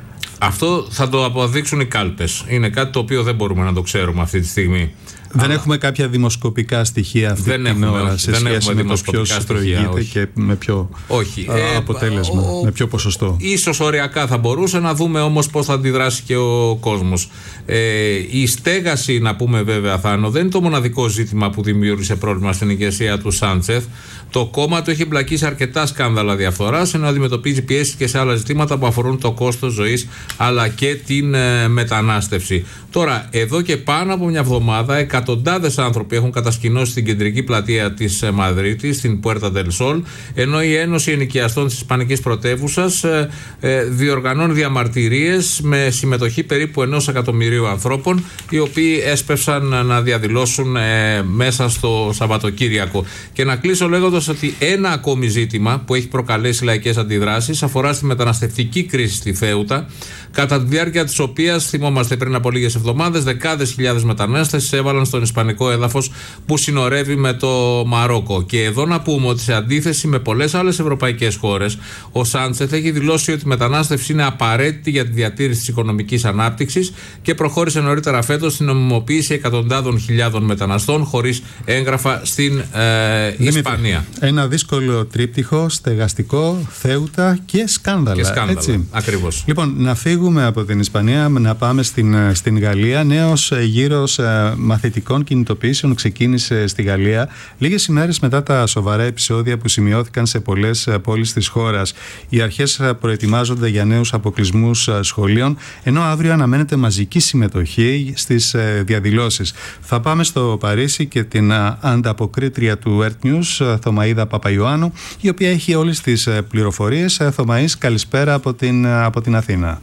Αυτό θα το αποδείξουν οι κάλπες. Είναι κάτι το οποίο δεν μπορούμε να το ξέρουμε αυτή τη στιγμή. Δεν Αλλά... έχουμε κάποια δημοσκοπικά στοιχεία αυτή δεν την έχουμε, ώρα όχι, σε δεν σχέση με το ποιος προηγείται και με ποιο όχι. α, αποτέλεσμα, ε, ο, με ποιο ποσοστό. Ίσως οριακά θα μπορούσε, να δούμε όμως πώς θα αντιδράσει και ο κόσμος. Ε, η στέγαση, να πούμε βέβαια, Θάνο, δεν είναι το μοναδικό ζήτημα που δημιούργησε πρόβλημα στην ηγεσία του Σάντσεθ. Το κόμμα του έχει μπλακεί σε αρκετά σκάνδαλα διαφθοράς, ενώ αντιμετωπίζει πιέσεις και σε άλλα ζητήματα που αφορούν το κόστος ζωής αλλά και την ε, μετανάστευση. Τώρα, εδώ και πάνω από μια εβδομάδα, εκατοντάδες άνθρωποι έχουν κατασκηνώσει στην κεντρική πλατεία της ε, Μαδρίτης, στην Puerta del Sol, ενώ η Ένωση Ενοικιαστών της Ισπανικής Πρωτεύουσας ε, ε, διοργανώνει διαμαρτυρίες με συμμετοχή περίπου ενός εκατομμυρίου ανθρώπων, οι οποίοι έσπευσαν να διαδηλώσουν ε, μέσα στο Σαββατοκύριακο. Και να κλείσω λέγοντας ότι ένα ακόμη ζήτημα που έχει προκαλέσει λαϊκές αντιδράσεις αφορά στη μεταναστευτική κρίση στη Θέουτα, κατά τη διάρκεια της οποίας, θυμόμαστε πριν από λίγες εβδομάδες, δεκάδες χιλιάδες μετανάστες εισέβαλαν στον ισπανικό έδαφος που συνορεύει με το Μαρόκο. Και εδώ να πούμε ότι σε αντίθεση με πολλές άλλες ευρωπαϊκές χώρες, ο Σάντσεθ έχει δηλώσει ότι η μετανάστευση είναι απαραίτητη για τη διατήρηση της οικονομικής ανάπτυξης και προχώρησε νωρίτερα φέτος στην νομιμοποίηση εκατοντάδων χιλιάδων μεταναστών χωρίς έγγραφα στην ε, Ισπανία. Ένα δύσκολο τρίπτυχο, στεγαστικό, Θέουτα και σκάνδαλα. Και σκάνδαλα, έτσι. Ακριβώς. Λοιπόν, να φύγουμε από την Ισπανία, να πάμε στην, στην Γαλλία. Νέος γύρος ε, μαθητικών κινητοποιήσεων ξεκίνησε στη Γαλλία λίγες ημέρες μετά τα σοβαρά επεισόδια που σημειώθηκαν σε πολλές πόλεις της χώρας. Οι αρχές προετοιμάζονται για νέους αποκλεισμούς σχολείων, ενώ αύριο αναμένεται μαζική συμμετοχή στις ε, διαδηλώσεις. Θα πάμε στο Παρίσι και την ε, ανταποκρίτρια του Earth News, Θωμαΐδα Παπαϊωάννου, η οποία έχει όλες τις πληροφορίες. Θωμαΐς, καλησπέρα από την, από την Αθήνα.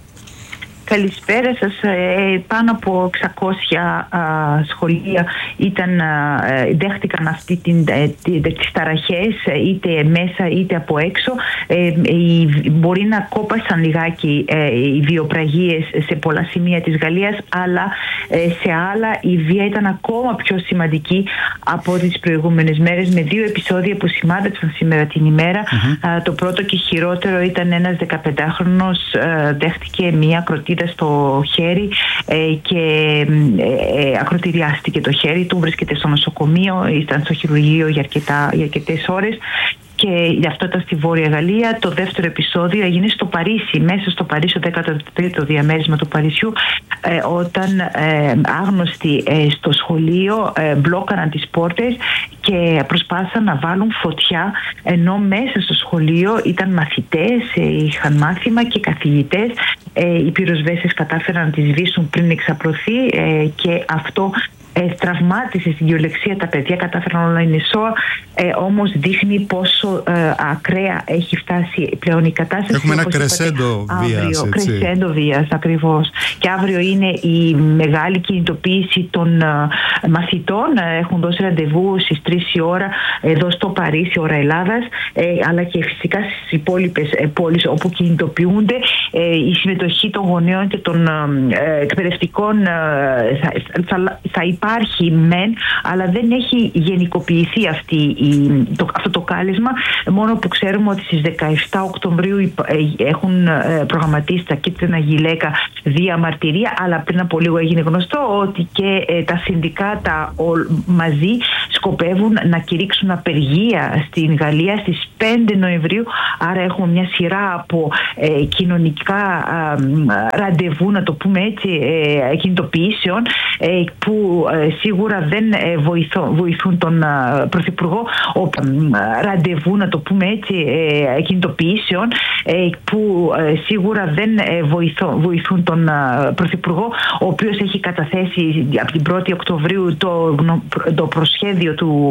Καλησπέρα σας. Πάνω από εξακόσια σχολεία ήταν, δέχτηκαν αυτή την, τις ταραχές, είτε μέσα είτε από έξω. Μπορεί να κόπασαν λιγάκι οι βιοπραγίες σε πολλά σημεία της Γαλλίας, αλλά σε άλλα η βία ήταν ακόμα πιο σημαντική από τις προηγούμενες μέρες, με δύο επεισόδια που σημάδεψαν σήμερα την ημέρα. Mm-hmm. Το πρώτο και χειρότερο ήταν ένας δεκαπεντάχρονος δέχτηκε μία ακροτίδα στο χέρι ε, και ε, ακροτηριάστηκε το χέρι του, βρίσκεται στο νοσοκομείο, ήταν στο χειρουργείο για, αρκετά, για αρκετές ώρες. Και γι' αυτό ήταν στη Βόρεια Γαλλία. Το δεύτερο επεισόδιο έγινε στο Παρίσι, μέσα στο Παρίσι, το δέκατο τρίτο διαμέρισμα του Παρισιού, ε, όταν ε, άγνωστοι ε, στο σχολείο ε, μπλόκαραν τις πόρτες και προσπάθησαν να βάλουν φωτιά, ενώ μέσα στο σχολείο ήταν μαθητές, ε, είχαν μάθημα και καθηγητές. Ε, οι πυροσβέστες κατάφεραν να τις σβήσουν πριν εξαπλωθεί ε, και αυτό Ε, τραυμάτισε στην κυριολεξία τα παιδιά, κατάφεραν όλα είναι σώα, ε, όμως δείχνει πόσο ε, ακραία έχει φτάσει πλέον η κατάσταση. Έχουμε ένα κρεσέντο βίας, έτσι. Κρεσέντο βίας, ακριβώς. Και αύριο είναι η μεγάλη κινητοποίηση των ε, μαθητών. Έχουν δώσει ραντεβού στις τρεις η ώρα εδώ στο Παρίσι, ώρα Ελλάδας, ε, αλλά και φυσικά στις υπόλοιπες ε, πόλεις όπου κινητοποιούνται. Ε, η συμμετοχή των γονέων και των ε, εκπαιδευτικών ε, θα, θα, θα υπάρχει μεν, αλλά δεν έχει γενικοποιηθεί αυτή η, το, αυτό το κάλεσμα, μόνο που ξέρουμε ότι στις δεκαεπτά Οκτωβρίου έχουν προγραμματίσει τα κίτρινα γυλαίκα διαμαρτυρία, αλλά πριν από λίγο έγινε γνωστό ότι και ε, τα συνδικάτα ο, μαζί σκοπεύουν προσπαθούν να κηρύξουν απεργία στην Γαλλία στις πέντε Νοεμβρίου. Άρα έχουμε μια σειρά από ε, κοινωνικά ε, ραντεβού, να το πούμε έτσι, ε, κινητοποιήσεων ε, που ε, σίγουρα δεν ε, βοηθώ, βοηθούν τον ε, Πρωθυπουργό. Ο, ε, ραντεβού, να το πούμε έτσι, ε, κινητοποιήσεων ε, που ε, σίγουρα δεν ε, βοηθώ, βοηθούν τον ε, Πρωθυπουργό, ο οποίος έχει καταθέσει από την πρώτη Οκτωβρίου το, το προσχέδιο του